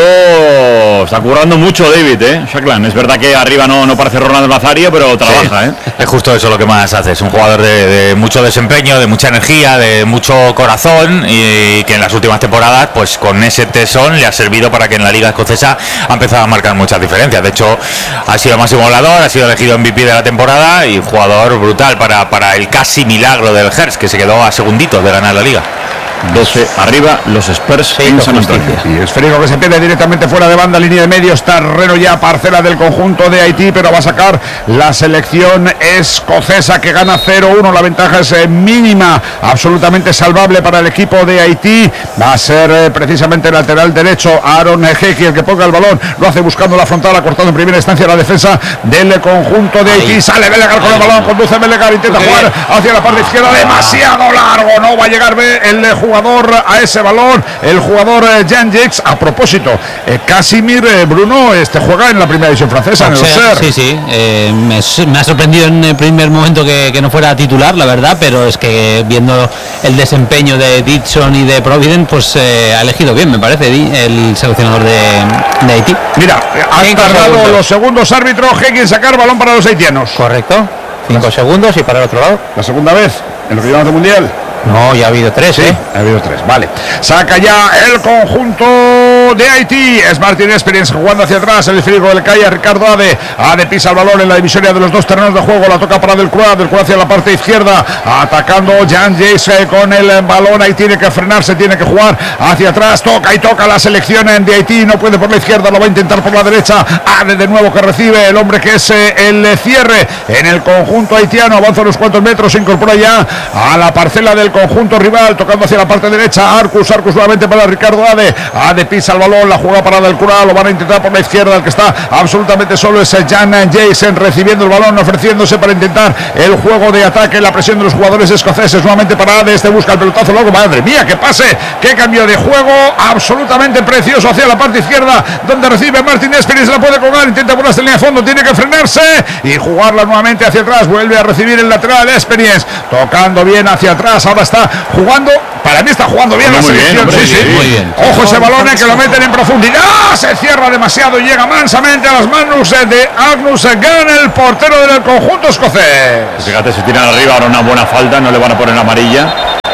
está currando mucho David, ¿eh? Shaklan, es verdad que arriba no, no parece Ronaldo Nazario, pero trabaja, sí. ¿eh? Es justo eso lo que más hace, es un jugador de, de mucho desempeño, de mucha energía, de mucho corazón y que en las últimas temporadas, pues con ese tesón le ha servido para que en la liga escocesa ha empezado a marcar muchas diferencias. De hecho, ha sido máximo goleador, ha sido elegido M V P de la temporada y un jugador brutal para, para el casi milagro del Hearts, que se quedó a segunditos de ganar la liga. doce arriba los Spurs sí, en San Antonio. Y esférico que se pierde directamente fuera de banda, línea de medios, terreno ya, parcela del conjunto de Haití, pero va a sacar la selección escocesa que gana cero uno, la ventaja es eh, mínima, absolutamente salvable para el equipo de Haití. Va a ser eh, precisamente el lateral derecho Aaron Heki el que ponga el balón, lo hace buscando la frontal, ha cortado en primera instancia la defensa del conjunto de Haití. Ahí. Sale Belegar con el balón, conduce Belegar, intenta okay. jugar hacia la parte izquierda, demasiado largo, no va a llegar el jugador a ese balón, el jugador eh, Jan Jakes. A propósito, eh, Casimir eh, Bruno este juega en la primera división francesa, en el Auxerre. Sí, sí, eh, me, me ha sorprendido en el primer momento que, que no fuera titular, la verdad, pero es que viendo el desempeño de Dixon y de Providence, pues eh, ha elegido bien, me parece, el seleccionador de, de Haití. Mira, han tardado los segundos árbitros en sacar balón para los haitianos. Correcto, cinco segundos y para el otro lado. La segunda vez en lo que llevamos de mundial. No, ya ha habido tres, sí, ¿eh? ha habido tres, vale. Saca ya el conjunto de Haití. Es Martin Experience jugando hacia atrás. El esférico del calle Ricardo Ade. Ade pisa el balón en la divisoria de los dos terrenos de juego. La toca para Del Croix. Del Croix hacia la parte izquierda. Atacando Jan Jace con el balón. Ahí tiene que frenarse, tiene que jugar hacia atrás. Toca y toca la selección de Haití. No puede por la izquierda, lo va a intentar por la derecha. Ade de nuevo que recibe el hombre que es el cierre en el conjunto haitiano. Avanza unos cuantos metros. Se incorpora ya a la parcela del conjunto rival, tocando hacia la parte derecha. Arcus, Arcus nuevamente para Ricardo Ade. Ade pisa el balón, la juega para Del Cura, lo van a intentar por la izquierda. El que está absolutamente solo es Jan Jason, recibiendo el balón, ofreciéndose para intentar el juego de ataque, la presión de los jugadores escoceses. Nuevamente para Ade, este busca el pelotazo luego. Madre mía, que pase, qué cambio de juego, absolutamente precioso hacia la parte izquierda, donde recibe Martin Experience, la puede colgar, intenta por la línea de fondo, tiene que frenarse y jugarla nuevamente hacia atrás. Vuelve a recibir el lateral Experience, tocando bien hacia atrás. Ahora está jugando, para mí está jugando bien, bueno, la selección, bien, sí, sí, sí. Muy bien. Ojo ese balón que lo meten en profundidad, se cierra demasiado y llega mansamente a las manos de Agnus Gunn, el portero del conjunto escocés. Fíjate, se tiran arriba, ahora una buena falta, no le van a poner amarilla.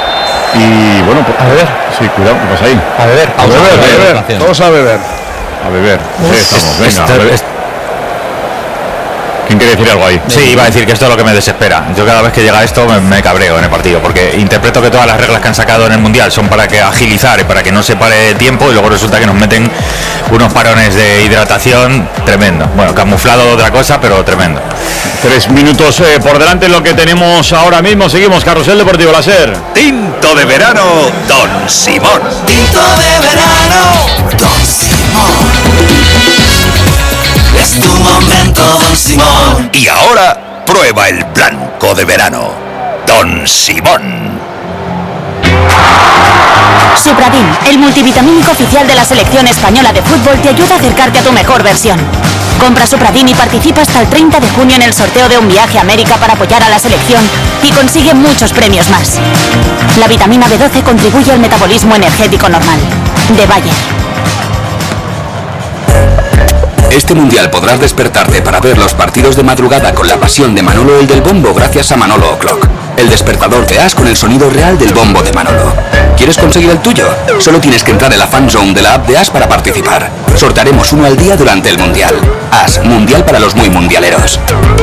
Y bueno, pues, a beber. Sí, cuidado, ¿qué pasa ahí? A beber, a beber, a beber, a beber. Todos a beber. A beber, sí, estamos, venga, a beber. ¿Quién quiere decir algo ahí? Sí, iba a decir que esto es lo que me desespera. Yo cada vez que llega esto me, me cabreo en el partido, porque interpreto que todas las reglas que han sacado en el Mundial son para que agilizar y para que no se pare tiempo, y luego resulta que nos meten unos parones de hidratación tremendo. Bueno, camuflado de otra cosa, pero tremendo. Tres minutos eh, por delante lo que tenemos ahora mismo. Seguimos, Carrusel Deportivo Láser. Tinto de verano, Don Simón. Tinto de verano, Don Simón. Es tu momento, Don Simón. Y ahora prueba el blanco de verano, Don Simón. Supradin, el multivitamínico oficial de la selección española de fútbol, te ayuda a acercarte a tu mejor versión. Compra Supradin y participa hasta el treinta de junio en el sorteo de un viaje a América para apoyar a la selección y consigue muchos premios más. La vitamina B doce contribuye al metabolismo energético normal. De Bayer. Este mundial podrás despertarte para ver los partidos de madrugada con la pasión de Manolo el del Bombo gracias a Manolo O'Clock. El despertador de As con el sonido real del bombo de Manolo. ¿Quieres conseguir el tuyo? Solo tienes que entrar en la fan zone de la app de As para participar. Sortearemos uno al día durante el Mundial. As, Mundial para los muy mundialeros.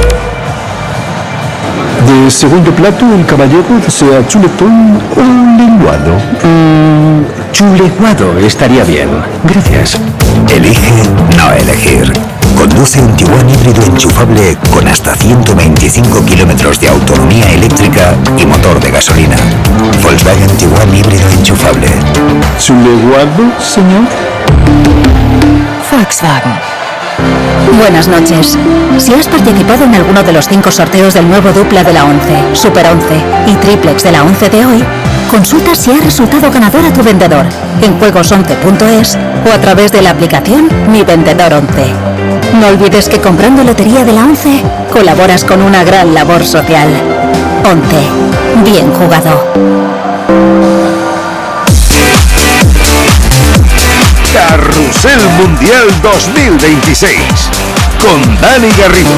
De segundo plato, el caballero desea chuletón o lenguado. Mm, chuleguado estaría bien. Gracias. Elige no elegir. Conduce un Tiguan híbrido enchufable con hasta ciento veinticinco kilómetros de autonomía eléctrica y motor de gasolina. Volkswagen Tiguan híbrido enchufable. ¿Chuleguado, señor? Volkswagen. Buenas noches. Si has participado en alguno de los cinco sorteos del nuevo dupla de la once, Super once y Triplex de la once de hoy, consulta si ha resultado ganador a tu vendedor en juegos once punto es o a través de la aplicación Mi Vendedor once. No olvides que comprando lotería de la once colaboras con una gran labor social. once. Bien jugado. Carrusel Mundial dos mil veintiséis con Dani Garrido.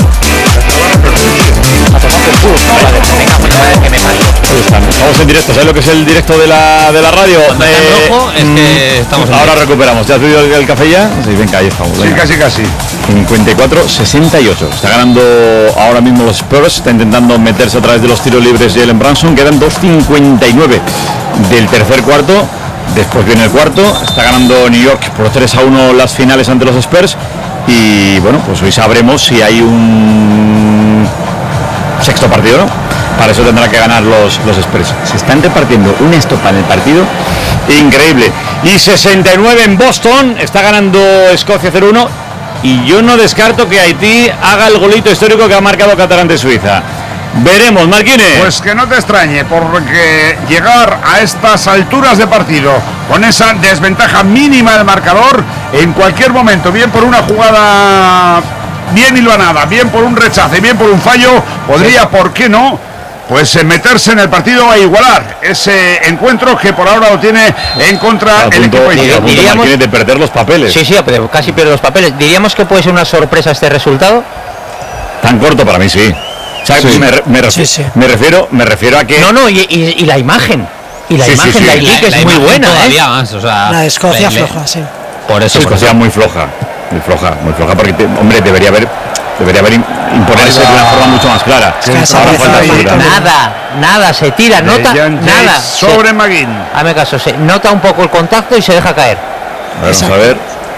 Estamos en directo, ¿sabes lo que es el directo de la, de la radio? Eh, rojo, es que estamos en ahora directo. recuperamos. ¿Ya has bebido el, el café ya? Sí, venga, ahí estamos. Venga. Sí, casi, casi. cincuenta y cuatro sesenta y ocho. Está ganando ahora mismo los Spurs. Está intentando meterse a través de los tiros libres Jalen Brunson. Quedan dos cincuenta y nueve del tercer cuarto. Después viene el cuarto. Está ganando New York por tres a uno las finales ante los Spurs. Y bueno, pues hoy sabremos si hay un sexto partido, ¿no? Para eso tendrá que ganar los, los Spurs. Se están repartiendo una estopa en el partido increíble. Y sesenta y nueve en Boston. Está ganando Escocia cero uno. Y yo no descarto que Haití haga el golito histórico que ha marcado Qatar ante Suiza. Veremos, Marquines. Pues que no te extrañe, porque llegar a estas alturas de partido con esa desventaja mínima del marcador, en cualquier momento, bien por una jugada bien hilvanada, bien por un rechace, bien por un fallo, podría, ¿por qué no?, pues meterse en el partido a igualar ese encuentro que por ahora lo tiene en contra el equipo haitiano. Diríamos de perder los papeles. Sí, sí, casi pierde los papeles. ¿Diríamos que puede ser una sorpresa este resultado? Tan corto para mí, sí. ¿Sabes? Sí. Me, me, refiero, sí, sí. me refiero me refiero a que no no y, y, y la imagen y la sí, imagen sí, sí. de Haití que la, es la muy buena, todavía ¿eh? más, o sea, la de Escocia le, floja, sí. Por eso Escocia por muy floja, muy floja, muy floja porque te, hombre debería haber debería haber imponerse de una forma mucho más clara. Es que ahora falta nada, nada se tira, nota nada sobre Maguín. Hazme caso, se nota un poco el contacto y se deja caer. Vamos a ver.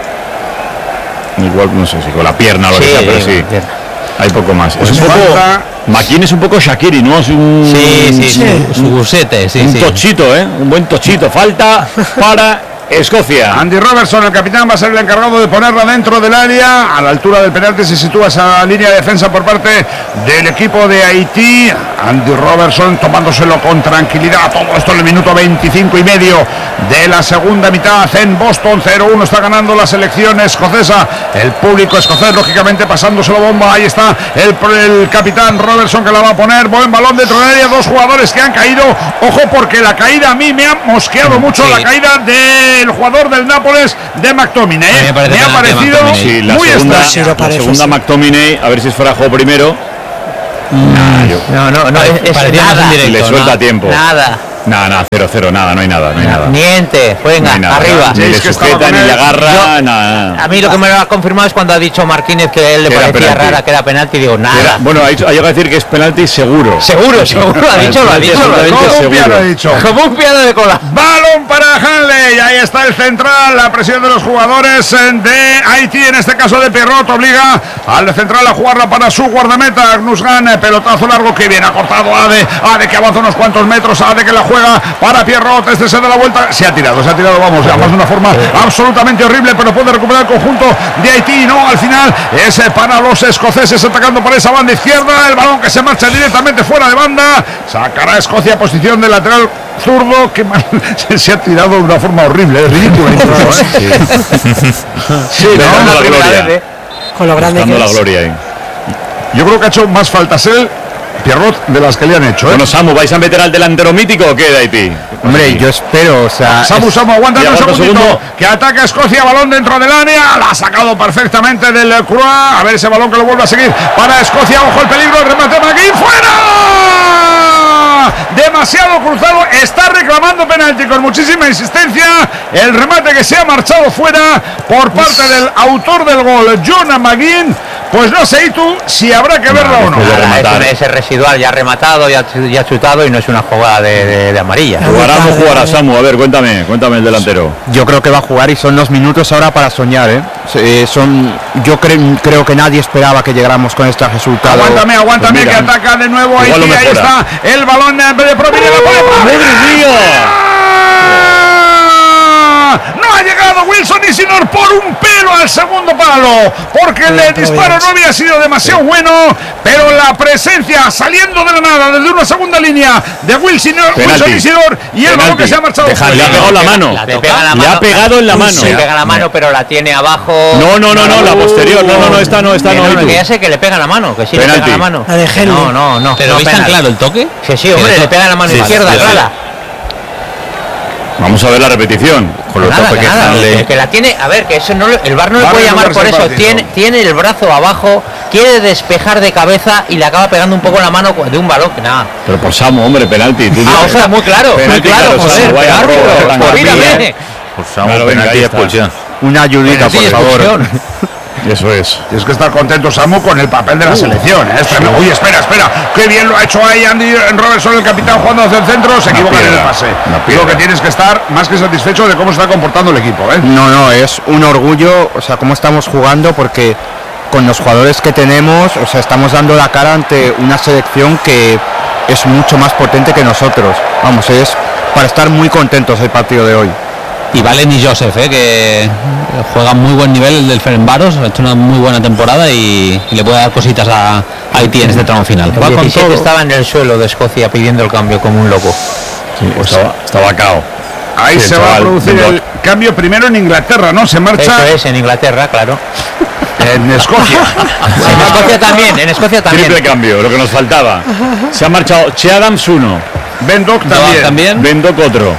Igual no sé si con la pierna o lo sí, que sea, pero sí. Pierna. Hay poco más. Pues es un poco, Maquín es un poco Shaqiri, ¿no? Es un, sí, sí, sí, su busete, sí, un sí. tochito, ¿eh? Un buen tochito. Falta para Escocia. Andy Robertson, el capitán, va a ser el encargado de ponerla dentro del área. A la altura del penalti se sitúa esa línea de defensa por parte del equipo de Haití. Andy Robertson tomándoselo con tranquilidad. Todo esto en el minuto veinticinco y medio de la segunda mitad en Boston. cero uno está ganando la selección escocesa. El público escocés, lógicamente, pasándoselo bomba. Ahí está el, el capitán Robertson que la va a poner. Buen balón dentro del área. Dos jugadores que han caído. Ojo, porque la caída a mí me ha mosqueado mucho. Sí. La caída del jugador del Nápoles de McTominay. ¿eh? Me, me ha parecido sí, la muy segunda, extraño. La parece, segunda sí. McTominay, a ver si es fuera juego primero. Nah, yo, no, no, no, es, es nada. Directo, le suelta no, tiempo. Nada. Nada, nada, cero, cero, nada, no hay nada, no hay nada. Niente, venga, no nada, arriba. Ni le sujeta, ni le agarra, yo, nada. A mí lo que me lo ha confirmado es cuando ha dicho Martínez que a él le que parecía rara que era penalti, digo, nada. Era, bueno, ha, dicho, ha llegado a decir que es penalti seguro. Seguro, seguro, lo ha dicho, lo ha dicho. Como un piano, ha dicho. Como un piano de cola. Balón para Hanley, ahí está el central, la presión de los jugadores de Haití, en este caso de Pierrot, obliga al central a jugarla para su guardameta, Gnusgan, pelotazo largo que viene, ha cortado Ade, Ade que avanza unos cuantos metros, Ade que la juega para Pierrot, este se da la vuelta, se ha tirado, se ha tirado, vamos, además de una forma absolutamente horrible, pero puede recuperar el conjunto de Haití, no, al final es para los escoceses atacando por esa banda izquierda, el balón que se marcha directamente fuera de banda, sacará Escocia a posición de lateral zurdo, que mal, se, se ha tirado de una forma horrible, es ridícula incluso, ¿eh? Sí, sí no, no, la gloria. Con lo grande que la es. gloria ahí. Yo creo que ha hecho más faltas él, Pierrot, de las que le han hecho, ¿eh? Bueno, Samu, ¿vais a meter al delantero mítico o qué de Haití? Hombre, sí. yo espero, o sea... Samu, Samu, aguanta un segundito, segundo. Que ataca Escocia, balón dentro del área, la ha sacado perfectamente del Croix, a ver ese balón que lo vuelve a seguir para Escocia, ojo el peligro, el remate McGinn, ¡fuera! cruzado, está reclamando penalti con muchísima insistencia. El remate que se ha marchado fuera por parte del autor del gol, John McGinn. Pues no sé, ¿y tú si habrá que verlo no, o no? Es ese residual, ya rematado, ya, ya chutado y no es una jugada de, de, de amarilla. ¿Jugará o no jugará Samu? A ver, cuéntame, cuéntame el delantero. Yo creo que va a jugar y son los minutos ahora para soñar, ¿eh? Eh, son, yo cre- creo que nadie esperaba que llegáramos con este resultado. Aguántame, aguántame, pues mira, que ataca de nuevo Haití. Ahí está el balón de Providencia. ¡Madre mía! No ha llegado Wilson Isidore por un pelo al segundo palo, porque el disparo no había sido demasiado bueno, pero la presencia saliendo de la nada desde una segunda línea de Wilson, Wilson Isidore y el penalti. Balón que se ha marchado. Deja, le ha pegado la mano. La le, pega la mano. Le ha pegado en la mano. Le pega la mano, pero la tiene abajo. No, no, no, no, la posterior. No, no, no, esta no, esta que no. no, no que ya sé que le pega la mano, que sí penalti. Le pega la mano. La de Henry. No, no, no. ¿Pero no, veis tan claro el toque? Sí, sí, hombre, le pega la mano sí, izquierda, sí, clara. Vamos a ver la repetición. Con los nada, que, nada, que, que la tiene, a ver, que eso no, el V A R no le puede llamar por eso. Tiene, tiene el brazo abajo, quiere despejar de cabeza y le acaba pegando un poco la mano de un balón que nada. Pero por Samu, hombre, penalti. Tú ah, o sea, muy claro, muy claro, joder, joder. Por Samu, penalti y expulsión. Una ayudita, por favor. Eso es. Tienes que estar contento, Samu, con el papel de la uh, selección. ¿eh? Sí. Uy, espera, espera. Qué bien lo ha hecho ahí Andy Robertson, el capitán, jugando hacia el centro. Se equivoca en el pase. Digo que tienes que estar más que satisfecho de cómo se está comportando el equipo. ¿eh? No, no, es un orgullo, o sea, cómo estamos jugando, porque con los jugadores que tenemos, o sea, estamos dando la cara ante una selección que es mucho más potente que nosotros. Vamos, es para estar muy contentos el partido de hoy. Y Valen y Joseph, eh, que juegan muy buen nivel, el del Ferencváros, ha hecho una muy buena temporada y, y le puede dar cositas a, a Haití en este tramo final. El diecisiete estaba en el suelo de Escocia pidiendo el cambio como un loco. Sí, pues estaba, estaba cao. Ahí sí, se va a producir el cambio primero en Inglaterra, ¿no? Se marcha. Eso es, en Inglaterra, claro. En Escocia. En Escocia también, en Escocia también. Triple cambio, lo que nos faltaba. Se ha marchado Che Adams uno. Ben Doak también. también. Ben Doak otro.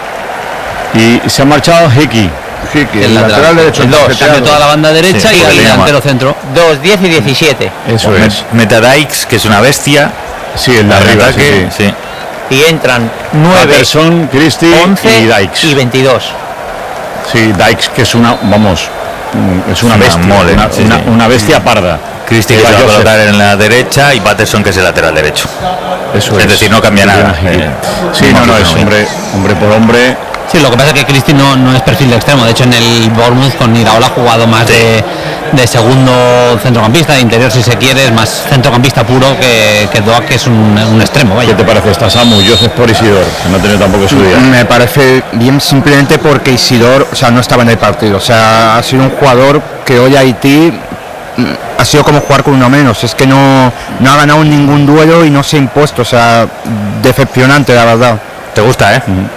Y se ha marchado Hickey. Hickey, el, el lateral, lateral derecho. El dos, cambia toda la banda derecha sí, y el delantero centro. dos, diez y diecisiete. Eso Met, es. Metadykes, que es una bestia. Sí, el de arriba, sí, sí. sí. Y entran nueve, Patterson, Christie once y Dykes. Y veintidós. Sí, Dykes, que es una, vamos, es una, una bestia. Mole, una, sí, una, sí. una bestia parda. Christie, que se va a colocar en la derecha, y Patterson, que es el lateral derecho. Eso es. Es decir, no cambia nada. Eh, sí, no, no, es hombre, hombre por hombre. Sí, lo que pasa es que Christie no, no es perfil de extremo. De hecho, en el Bournemouth con Iraola ha jugado más de, de segundo centrocampista, de interior si se quiere, es más centrocampista puro que, que Doak, que es un, un extremo. Vaya. ¿Qué te parece esta Samu? Joseph por Isidor, que no ha tenido tampoco su día. Me parece bien simplemente porque Isidor, o sea, no estaba en el partido. O sea, ha sido un jugador que hoy Haití ha sido como jugar con uno menos. Es que no, no ha ganado ningún duelo y no se ha impuesto. O sea, decepcionante, la verdad. ¿Te gusta, eh?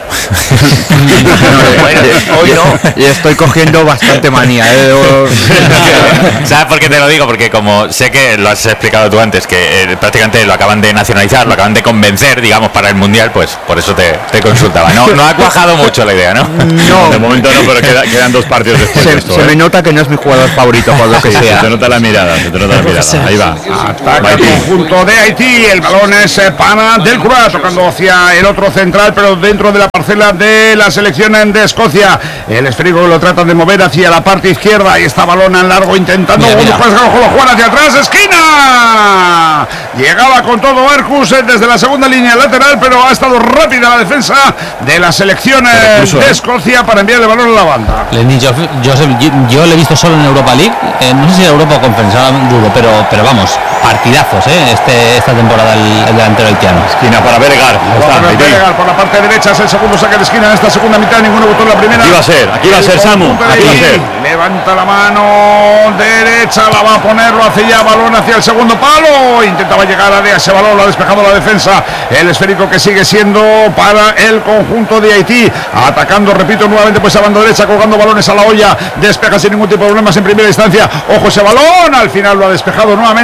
Bueno, hoy no. Y estoy cogiendo bastante manía, ¿eh? ¿Sabes por qué te lo digo? Porque como sé que lo has explicado tú antes, que eh, prácticamente lo acaban de nacionalizar, lo acaban de convencer, digamos, para el Mundial, pues por eso te, te consultaba. No, no ha cuajado mucho la idea, ¿no? No. De momento no, pero queda, quedan dos partidos después se, de esto, se ¿eh? me nota que no es mi jugador favorito, por lo que sí, sea. Se te nota la mirada, se te nota la mirada. Ahí va. Ataca el conjunto de Haití, el balón es para Del Croix, tocando hacia el otro central, pero dentro de la parcela de la selección de Escocia. El esférico lo trata de mover hacia la parte izquierda y está balón en largo intentando jugar hacia atrás. ¡Esquina! Llegaba con todo Arcus desde la segunda línea lateral, pero ha estado rápida la defensa de la selección incluso, de Escocia para enviar el balón a la banda. Lenny Joseph, yo, yo le he visto solo en Europa League, eh, no sé si en Europa Conference, dudo, pero, pero vamos, partidazos eh, este, esta temporada el, el delantero haitiano. Esquina para Bergar. Bergar por la parte derecha, es el segundo saque de esquina en esta segunda mitad, ninguno votó en la primera. Aquí va a ser, aquí va a ser Samu, aquí va a ser. Levanta la mano derecha, la va a poner, lo hace ya, balón hacia el segundo palo, intentaba llegar a ese balón, lo ha despejado la defensa, el esférico que sigue siendo para el conjunto de Haití, atacando, repito, nuevamente pues a banda derecha, colgando balones a la olla, despeja sin ningún tipo de problemas en primera instancia, ojo ese balón, al final lo ha despejado nuevamente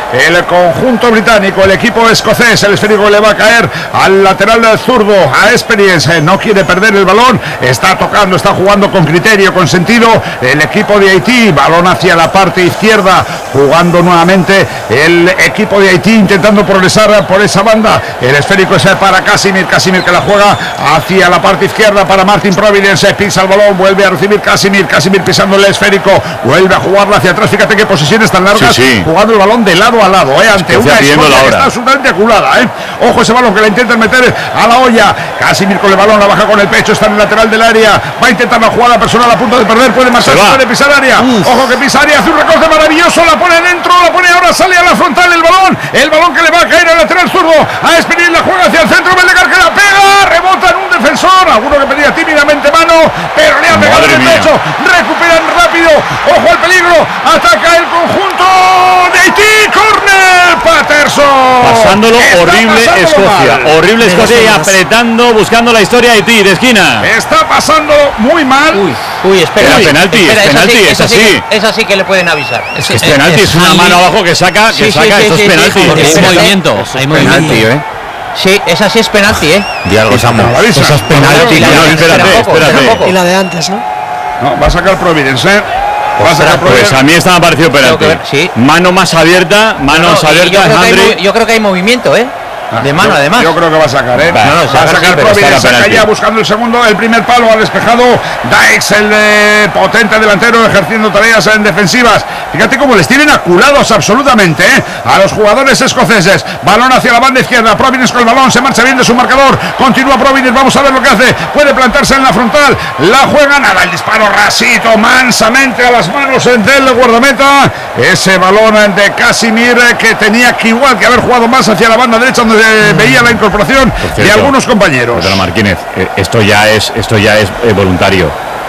el conjunto británico, el equipo escocés. El esférico le va a caer al lateral del zurdo, a Experience. No quiere perder el balón, está tocando, está jugando con criterio, con sentido. El equipo de Haití, balón hacia la parte izquierda, jugando nuevamente el equipo de Haití, intentando progresar por esa banda. El esférico es para Casimir, Casimir que la juega hacia la parte izquierda para Martin Providence, pisa el balón, vuelve a recibir Casimir, Casimir pisando el esférico, vuelve a jugarla hacia atrás. Fíjate qué posiciones tan largas, sí, sí. jugando el balón de lado a lado, eh, ante una Escocia que está absolutamente aculada, eh. Ojo ese balón que la intentan meter a la olla. Casimir con el balón, la baja con el pecho, está en el lateral del área, va a intentar la jugada personal a punto de perder, puede marchar, puede pisar área. Uf. Ojo que pisa área, hace un recorte maravilloso, la pone dentro, la pone ahora, sale a la frontal el balón, el balón que le va a caer al lateral zurdo, a Espinel, la juega hacia el centro, Belegar que la pega, rebota en un defensor, alguno que pedía tímidamente mano, pero le ha pegado en el pecho, recuperan rápido, ojo al peligro, ataca el conjunto de Haití, córner, Patterson. Pasándolo está horrible pasándolo Escocia, mal. horrible Escocia y apretando, buscando la historia de Haití, de esquina. Está pasando muy mal. Uy, uy espera, uy, penalti, espera, es penalti, es, es así. así. Es así que le pueden avisar. Es, es, es penalti, es, es una mano abajo que saca, que sí, saca, sí, eso sí, es penalti. Sí, sí, hay movimiento, hay movimiento. ¿eh? Sí, esa sí es penalti, ¿eh? Di algo, Samu. Esa es penalti. No, no, espérate, espérate. Y la de antes, ¿no? No, va a sacar Providence, ¿eh? Va a sacar Providence. Pues a mí esta me ha parecido penalti. Sí. Mano más abierta, manos no, no, abiertas, yo Andrew. Hay, yo creo que hay movimiento, ¿eh? De mano, yo, además. Yo creo que va a sacar, ¿eh? Va, no, no, va a sacar Providence, saca ya buscando el segundo, el primer palo, ha despejado Dykes, el eh, potente delantero, ejerciendo tareas en defensivas. Fíjate cómo les tienen aculados absolutamente, ¿eh? A los jugadores escoceses. Balón hacia la banda izquierda, Providence con el balón, se marcha bien de su marcador, continúa Providence, vamos a ver lo que hace, puede plantarse en la frontal, la juega, nada, el disparo rasito, mansamente a las manos del guardameta. Ese balón de Casimir que tenía que igual que haber jugado más hacia la banda derecha, donde se veía la incorporación cierto, de algunos compañeros. Pedro Martínez, esto ya es esto ya es eh, voluntario.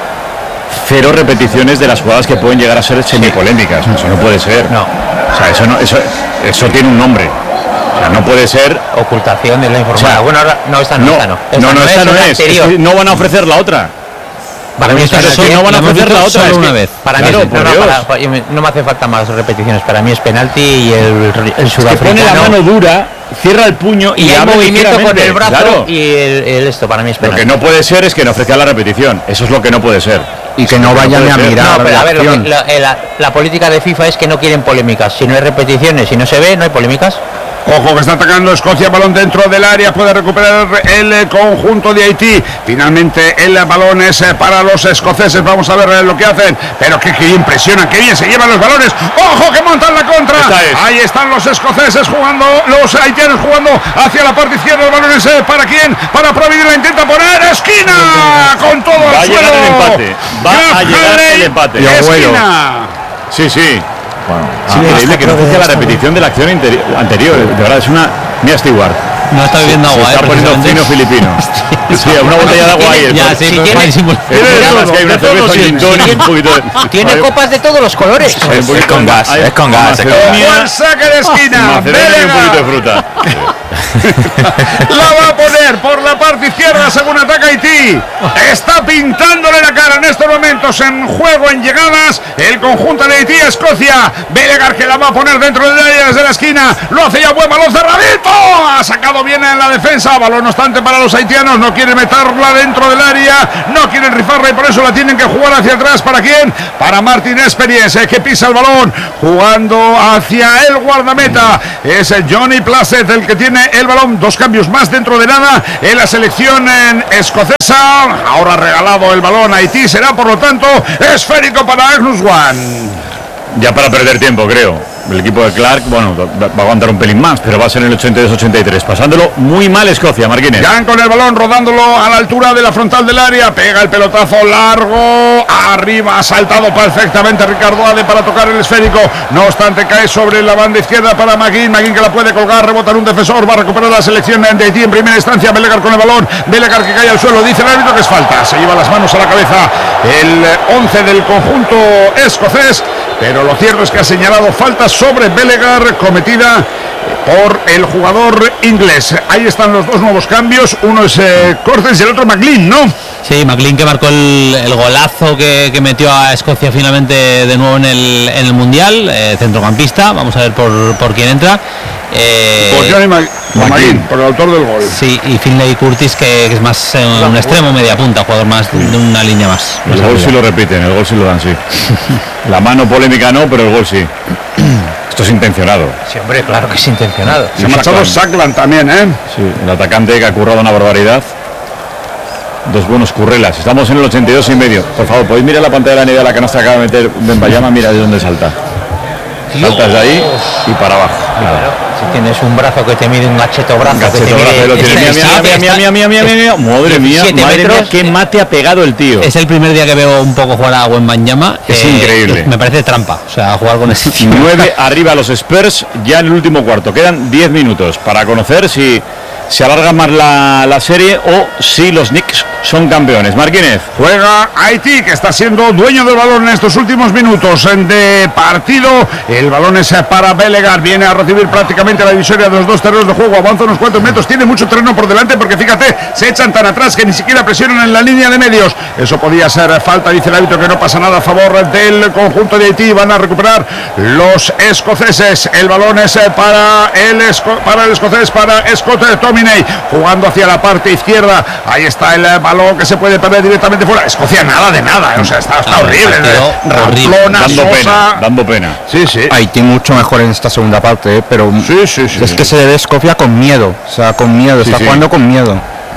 Cero repeticiones de las jugadas que pueden llegar a ser semipolémicas. Eso no puede ser. No. O sea, eso no, eso, eso tiene un nombre. O sea, no puede ser ocultación de la información. O sea, bueno, ahora, no, esta no, no, esta no. Esta no, no, no, esta no es. es que no van a ofrecer la otra. Para mí, eso no van a ofrecer la otra solo es una que, vez. Para claro, mí no, no, para, para, no me hace falta más repeticiones. Para mí es penalti y el, el sudafricano. Es que pone la mano dura, cierra el puño y, y hay movimiento con el brazo, claro. y el, el esto para mí es penalti. Lo que no puede ser es que no ofrezca la repetición. Eso es lo que no puede ser. Y que no vayan no a mirar. No, pero a ver, lo que, la, la, la política de FIFA es que no quieren polémicas. Si no hay repeticiones, si no se ve, no hay polémicas. Ojo que está atacando Escocia, balón dentro del área, puede recuperar el conjunto de Haití. Finalmente el balón es para los escoceses, vamos a ver lo que hacen, pero que, que impresiona, que bien se llevan los balones. Ojo que montan la contra, ahí están los escoceses jugando, los haitianos jugando hacia la parte izquierda, el balón es para quién, para Providence, la intenta poner, esquina, con todo va el suelo. Va a llegar el empate, va Graf a llegar Halley, el empate. Y esquina. Sí, sí. Bueno, es increíble que no ofrezca la repetición de la acción anterior. De verdad, es una. Mira, Stewart. No está bebiendo agua, se está eh, poniendo fino filipino. Sí, una botella de agua ahí. Ya, sí, pero para disimular. Una cerveza gin tonic, un poquito de. Tiene copas de todos los colores. Es con gas, es con gas. Buen saque de esquina. Macedonia y un poquito de fruta. La va a poner por la parte izquierda según ataca Haití. Está pintándole la cara en estos momentos en juego, en llegadas, el conjunto de Haití a Escocia. Belegar que la va a poner dentro del área desde la esquina. Lo hace ya buen balón cerradito. Ha sacado bien en la defensa. Balón no obstante para los haitianos. No quieren meterla dentro del área. No quieren rifarla y por eso la tienen que jugar hacia atrás. ¿Para quién? Para Martin Experience, que pisa el balón jugando hacia el guardameta. Es Johnny Placet el que tiene el balón. Dos cambios más dentro de nada en la selección en escocesa. Ahora regalado el balón a Haití. Será por lo tanto esférico para Agnus One. Ya para perder tiempo, creo. El equipo de Clark, bueno, va a aguantar un pelín más, pero va a ser en el ochenta y dos ochenta y tres. Pasándolo muy mal Escocia, Marquines. Ya con el balón, rodándolo a la altura de la frontal del área. Pega el pelotazo largo. Arriba, ha saltado perfectamente Ricardo Ade para tocar el esférico. No obstante, cae sobre la banda izquierda para McGinn. McGinn que la puede colgar, rebota en un defensor. Va a recuperar la selección de Haití en primera instancia. Belegar con el balón. Belegar que cae al suelo. Dice el árbitro que es falta. Se lleva las manos a la cabeza el once del conjunto escocés. Pero lo cierto es que ha señalado falta sobre Belegar cometida por el jugador inglés. Ahí están los dos nuevos cambios, uno es eh, Cortes y el otro McLean, ¿no? Sí, McLean, que marcó el, el golazo que, que metió a Escocia finalmente de nuevo en el, en el Mundial, eh, centrocampista. Vamos a ver por, por quién entra. Eh, por Johnny Mac McLean, por el autor del gol. Sí, y Finlay Curtis, que, que es más eh, un extremo, media punta, jugador más de una línea más. El gol sí lo repiten, el gol sí lo dan, sí. La mano polémica no, pero el gol sí. Esto es intencionado. Sí, hombre, claro que es intencionado. Se ha marchado Sackland también, ¿eh? Sí, el atacante que ha currado una barbaridad. Dos buenos currelas. Estamos en el ochenta y dos y medio. Por favor, podéis mirar la pantalla de la nieve la que nos acaba de meter Benbayama. Mira de dónde salta. Saltas de ahí y para abajo. Claro. Si tienes un brazo que te mide un gacheto brazo, gacheto que te brazo, mide, lo tiene. Mira, mira, mira, mira, mira, mira, mira, madre mía, madre mía, qué mate ha pegado el tío. Es el primer día que veo un poco jugar a Wembanyama. Es eh, increíble. Me parece trampa, o sea, jugar con ese tío. nueve arriba los Spurs ya en el último cuarto. Quedan diez minutos para conocer si se alarga más la, la serie o si los Knicks son campeones. Martínez. Juega Haití, que está siendo dueño del balón en estos últimos minutos de partido. El balón es para Belegar. Viene a recibir prácticamente la divisoria de los dos terrenos de juego. Avanza unos cuantos metros. Tiene mucho terreno por delante porque fíjate, se echan tan atrás que ni siquiera presionan en la línea de medios. Eso podía ser falta, dice el árbitro, que no pasa nada a favor del conjunto de Haití. Van a recuperar los escoceses. El balón es para el, esco para el escocés, para Scott Tominey, jugando hacia la parte izquierda. Ahí está el balón que se puede perder directamente fuera. Escocia nada de nada, o sea, está, está horrible. Ramplona, dando sosa. pena, dando pena. Sí, sí. Haití mucho mejor en esta segunda parte, ¿eh? Pero sí, sí, sí, es sí. que se le ve Escocia con miedo, o sea, con miedo, Sí, está sí. jugando con miedo.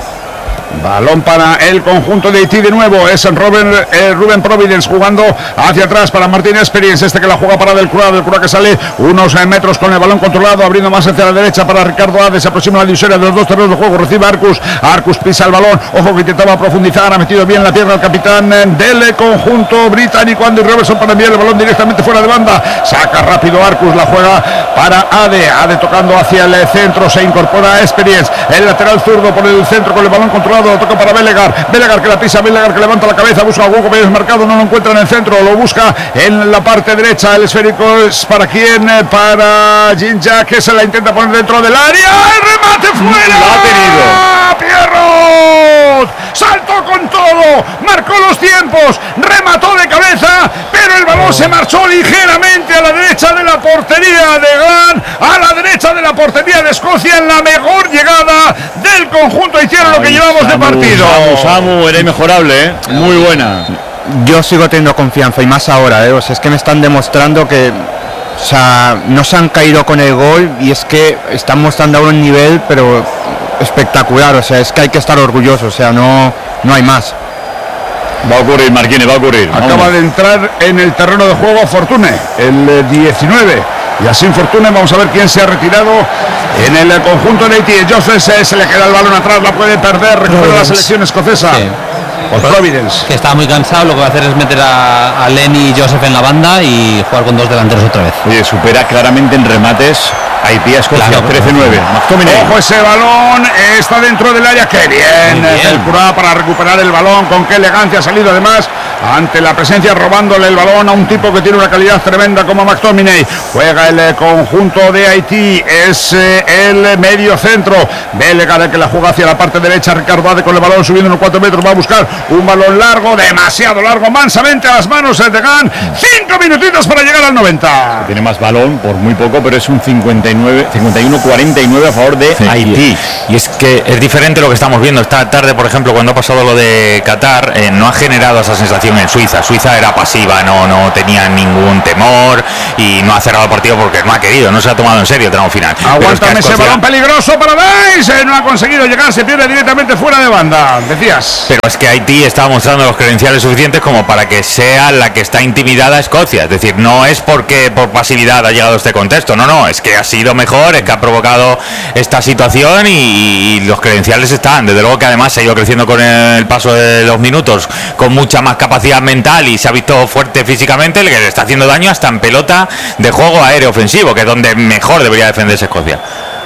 Balón para el conjunto de Haití de nuevo. Es Ruben, eh, Ruben Providence jugando hacia atrás para Martín Experience. Este que la juega para Del Cura. Del Cura que sale unos eh, metros con el balón controlado. Abriendo más hacia la derecha para Ricardo Ade. Se aproxima a la divisoria de los dos terrenos de juego. Recibe Arcus. Arcus pisa el balón. Ojo que intentaba profundizar. Ha metido bien la pierna el capitán eh, del conjunto británico Andy Robertson para enviar el balón directamente fuera de banda. Saca rápido Arcus. La juega para Ade. Ade tocando hacia el centro. Se incorpora Experience. El lateral zurdo por el centro con el balón controlado. Lo toca para Belegar. Belegar que la pisa. Belegar que levanta la cabeza. Busca a hueco bien marcado. No lo encuentra en el centro. Lo busca en la parte derecha. El esférico es para quién? Para Jinja, que se la intenta poner dentro del área. ¡El remate fuera! Lo ha tenido. Pierrot saltó con todo. Marcó los tiempos. Remató de cabeza. Pero el balón se marchó ligeramente a la derecha de la portería de Gran. A la derecha de la portería de Escocia en la mejor llegada del conjunto haitiano, lo que llevamos Samu, de partido. Samu, Samu, era inmejorable, ¿eh? Muy buena. Yo sigo teniendo confianza y más ahora, ¿eh? O sea, es que me están demostrando que, o sea, no se han caído con el gol y es que están mostrando ahora un nivel, pero espectacular. O sea, es que hay que estar orgullosos, o sea, no, no hay más. Va a ocurrir, Marquines, va a ocurrir. Acaba Vamos. de entrar en el terreno de juego Fortune, el eh, diecinueve. Y así Fortune, vamos a ver quién se ha retirado en el conjunto de Haití. Joseph se, se le queda el balón atrás, la puede perder, recupera la selección escocesa. Sí. Por Providence. Que estaba muy cansado, lo que va a hacer es meter a, a Lenny y Joseph en la banda y jugar con dos delanteros otra vez. Oye, supera claramente en remates Haití a Escocia, Claro, trece nueve. Ojo, ese balón está dentro del área. ¡Qué bien! bien. El Curá para recuperar el balón. Con qué elegancia ha salido además ante la presencia, robándole el balón a un tipo que tiene una calidad tremenda como McTominay. Juega el eh, conjunto de Haití. Es eh, el medio centro. Belegar el que la juega hacia la parte derecha. Ricardo Ade con el balón subiendo unos cuatro metros. Va a buscar un balón largo, demasiado largo, mansamente a las manos de Gan. Cinco minutitos para llegar al noventa. Tiene más balón por muy poco, pero es un cincuenta y nueve, cincuenta y uno cuarenta y nueve a favor de Sí, Haití. Y, y es que es diferente lo que estamos viendo. Esta tarde, por ejemplo, cuando ha pasado lo de Qatar, eh, no ha generado esa sensación en Suiza. Suiza era pasiva, no, no tenía ningún temor y no ha cerrado el partido porque no ha querido, no se ha tomado en serio el tramo final. Aguántame ese balón peligroso para Dice, no ha conseguido llegar, se pierde directamente fuera de banda. Decías. Pero es que Haití está mostrando los credenciales suficientes como para que sea la que está intimidada a Escocia. Es decir, no es porque por pasividad ha llegado a este contexto, no, no, es que ha sido mejor, es que ha provocado esta situación y, y los credenciales están. Desde luego que además se ha ido creciendo con el paso de los minutos, con mucha más capacidad mental y se ha visto fuerte físicamente, el que le está haciendo daño hasta en pelota de juego aéreo ofensivo, que es donde mejor debería defenderse Escocia.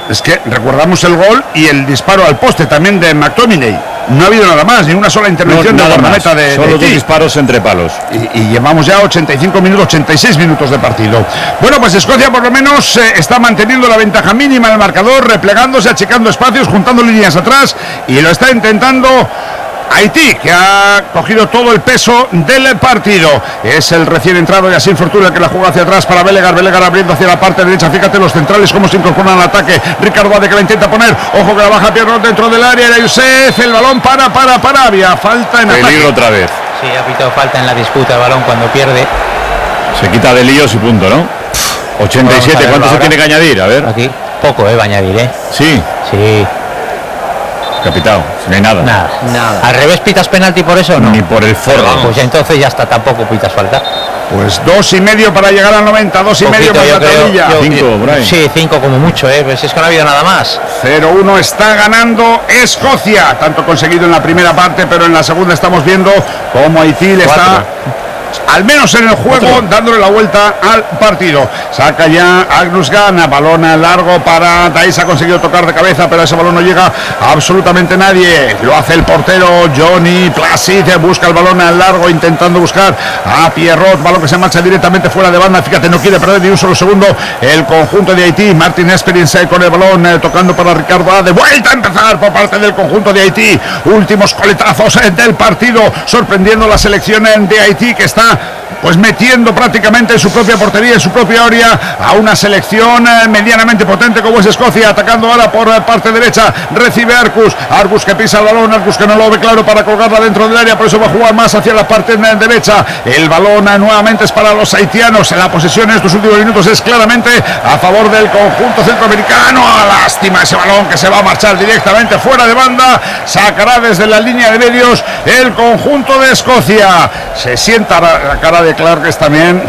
es que recordamos el gol y el disparo al poste también de McTominay. No ha habido nada más, ni una sola intervención no, de guardameta de solo dos disparos entre palos. Y, y llevamos ya ochenta y cinco minutos, ochenta y seis minutos de partido. Bueno, pues Escocia por lo menos eh, está manteniendo la ventaja mínima del marcador, replegándose, achicando espacios, juntando líneas atrás, y lo está intentando Haití, que ha cogido todo el peso del partido. Es el recién entrado Yassine Fortuna el que la juega hacia atrás para Belegar. Belegar abriendo hacia la parte derecha. Fíjate los centrales cómo se incorporan al ataque. Ricardo Ade que la intenta poner. Ojo que la baja Pierrot dentro del área. Era Youssef. El balón para, para, para. Había falta en peligro ataque. otra vez. Sí, ha pitado falta en la disputa el balón cuando pierde. Se quita de líos y punto, ¿no? ochenta y siete, ¿cuánto se tiene que añadir? A ver. Aquí, poco, eh, va a añadir, ¿eh? Sí. Sí. Capitao, no hay nada. Nada, nada. ¿Al revés pitas penalti por eso o no? Ni por el forro. Pues ya entonces ya está, tampoco pitas falta. Pues dos y medio para llegar al noventa, dos y medio para la tablilla. Cinco, Brian. Sí, cinco como mucho, ¿eh? Pues es que no ha habido nada más. cero uno está ganando Escocia. Tanto conseguido en la primera parte, pero en la segunda estamos viendo cómo Haití le está, al menos en el juego, ¿Cuatro? dándole la vuelta al partido. Saca ya Agnus Gana, balón largo para Thais, ha conseguido tocar de cabeza, pero ese balón no llega a absolutamente nadie. Lo hace el portero Johnny Placid, busca el balón al largo, intentando buscar a Pierrot, balón que se marcha directamente fuera de banda. Fíjate, no quiere perder ni un solo segundo el conjunto de Haití. Martin Experience con el balón, eh, tocando para Ricardo A. De vuelta a empezar por parte del conjunto de Haití. Últimos coletazos eh, del partido, sorprendiendo la selección eh, de Haití, que está pues metiendo prácticamente en su propia portería, en su propia área, a una selección eh, medianamente potente como es Escocia. Atacando ahora por eh, parte derecha, recibe Arcus, Arcus que pisa el balón, Arcus que no lo ve claro para colgarla dentro del área, por eso va a jugar más hacia la parte eh, derecha. El balón eh, nuevamente es para los haitianos. La posesión en estos últimos minutos es claramente a favor del conjunto centroamericano. Ah, lástima ese balón que se va a marchar directamente fuera de banda. Sacará desde la línea de medios el conjunto de Escocia. Se sienta la cara de Clark también.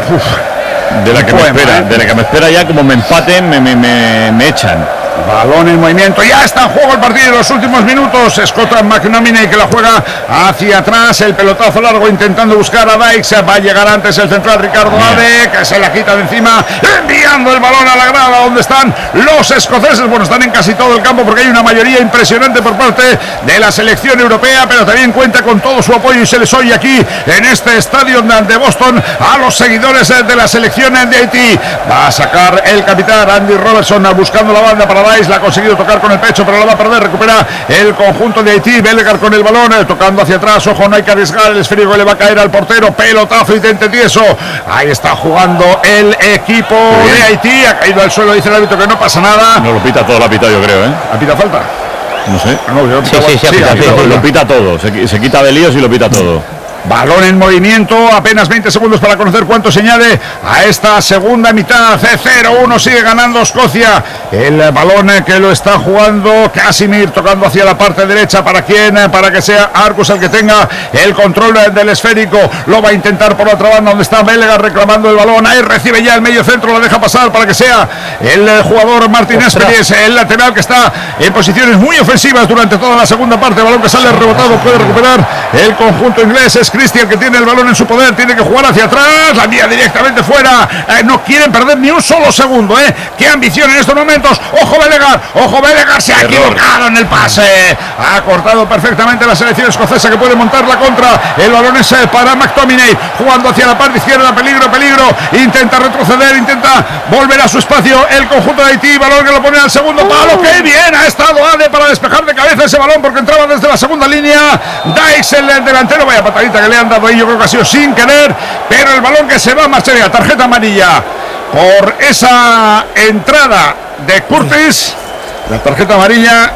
Uf, de la que me espera, ¿eh? de la que me espera ya como me empaten, me, me, me, me echan. Balón en movimiento, ya está en juego el partido en los últimos minutos. Scott McNominay que la juega hacia atrás, el pelotazo largo intentando buscar a Dykes. Va a llegar antes el central Ricardo Ade, que se la quita de encima, enviando el balón a la grada donde están los escoceses. Bueno, están en casi todo el campo porque hay una mayoría impresionante por parte de la selección europea, pero también cuenta con todo su apoyo y se les oye aquí en este estadio de Boston a los seguidores de la selección de Haití. Va a sacar el capitán Andy Robertson buscando la banda para Dice, la ha conseguido tocar con el pecho, pero la va a perder. Recupera el conjunto de Haití. Belegar con el balón, eh, tocando hacia atrás. Ojo, no hay que arriesgar. El esférico le va a caer al portero. Pelotazo y tente tieso. Ahí está jugando el equipo de Haití. Ha caído al suelo, dice el árbitro que no pasa nada. No lo pita todo, lo ha pitado yo creo, ¿eh? ¿Ha pitado falta? No sé. No, yo sí, sí, sí, sí, pita, pita, lo pita todo. Se, se quita de líos y lo pita todo. Balón en movimiento, apenas veinte segundos para conocer cuánto se añade a esta segunda mitad. cero uno sigue ganando Escocia. El balón que lo está jugando Casimir, tocando hacia la parte derecha. ¿Para quién? Para que sea Arcus el que tenga el control del esférico. Lo va a intentar por otra banda donde está Belegar reclamando el balón. Ahí recibe ya el medio centro, lo deja pasar para que sea el jugador Martin Esperes, el lateral que está en posiciones muy ofensivas durante toda la segunda parte. Balón que sale rebotado, puede recuperar el conjunto inglés. Es Cristian que tiene el balón en su poder, tiene que jugar hacia atrás, la envía directamente fuera. Eh, no quieren perder ni un solo segundo, ¿eh? Qué ambición en estos momentos. Ojo Belegar, ojo Belegar, se ha Error. equivocado en el pase. Ha cortado perfectamente la selección escocesa que puede montar la contra. El balón es para McTominay, jugando hacia la parte izquierda, peligro, peligro. Intenta retroceder, intenta volver a su espacio el conjunto de Haití. Balón que lo pone al segundo palo. ¡Oh! ¡Qué bien ha estado Ade para despejar de cabeza ese balón porque entraba desde la segunda línea! Dykes, el delantero, vaya patadita que le han dado ahí, yo creo que ha sido sin querer, pero el balón que se va a marchar ya, tarjeta amarilla por esa entrada de Curtis. La tarjeta amarilla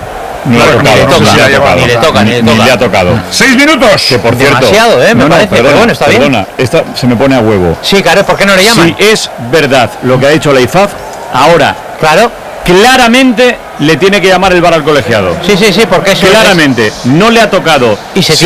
ni le toca, ni le toca, ni le ha tocado. Seis minutos. Que por cierto, demasiado, eh, me no, no, parece, perdona, pero bueno, está perdona, bien. Esta se me pone a huevo. Sí, claro, ¿por qué no le llaman? Si es verdad lo que ha dicho la I F A F, ahora, claro, claramente le tiene que llamar el V A R al colegiado. Sí, sí, sí, porque eso claramente es... no le ha tocado. Y se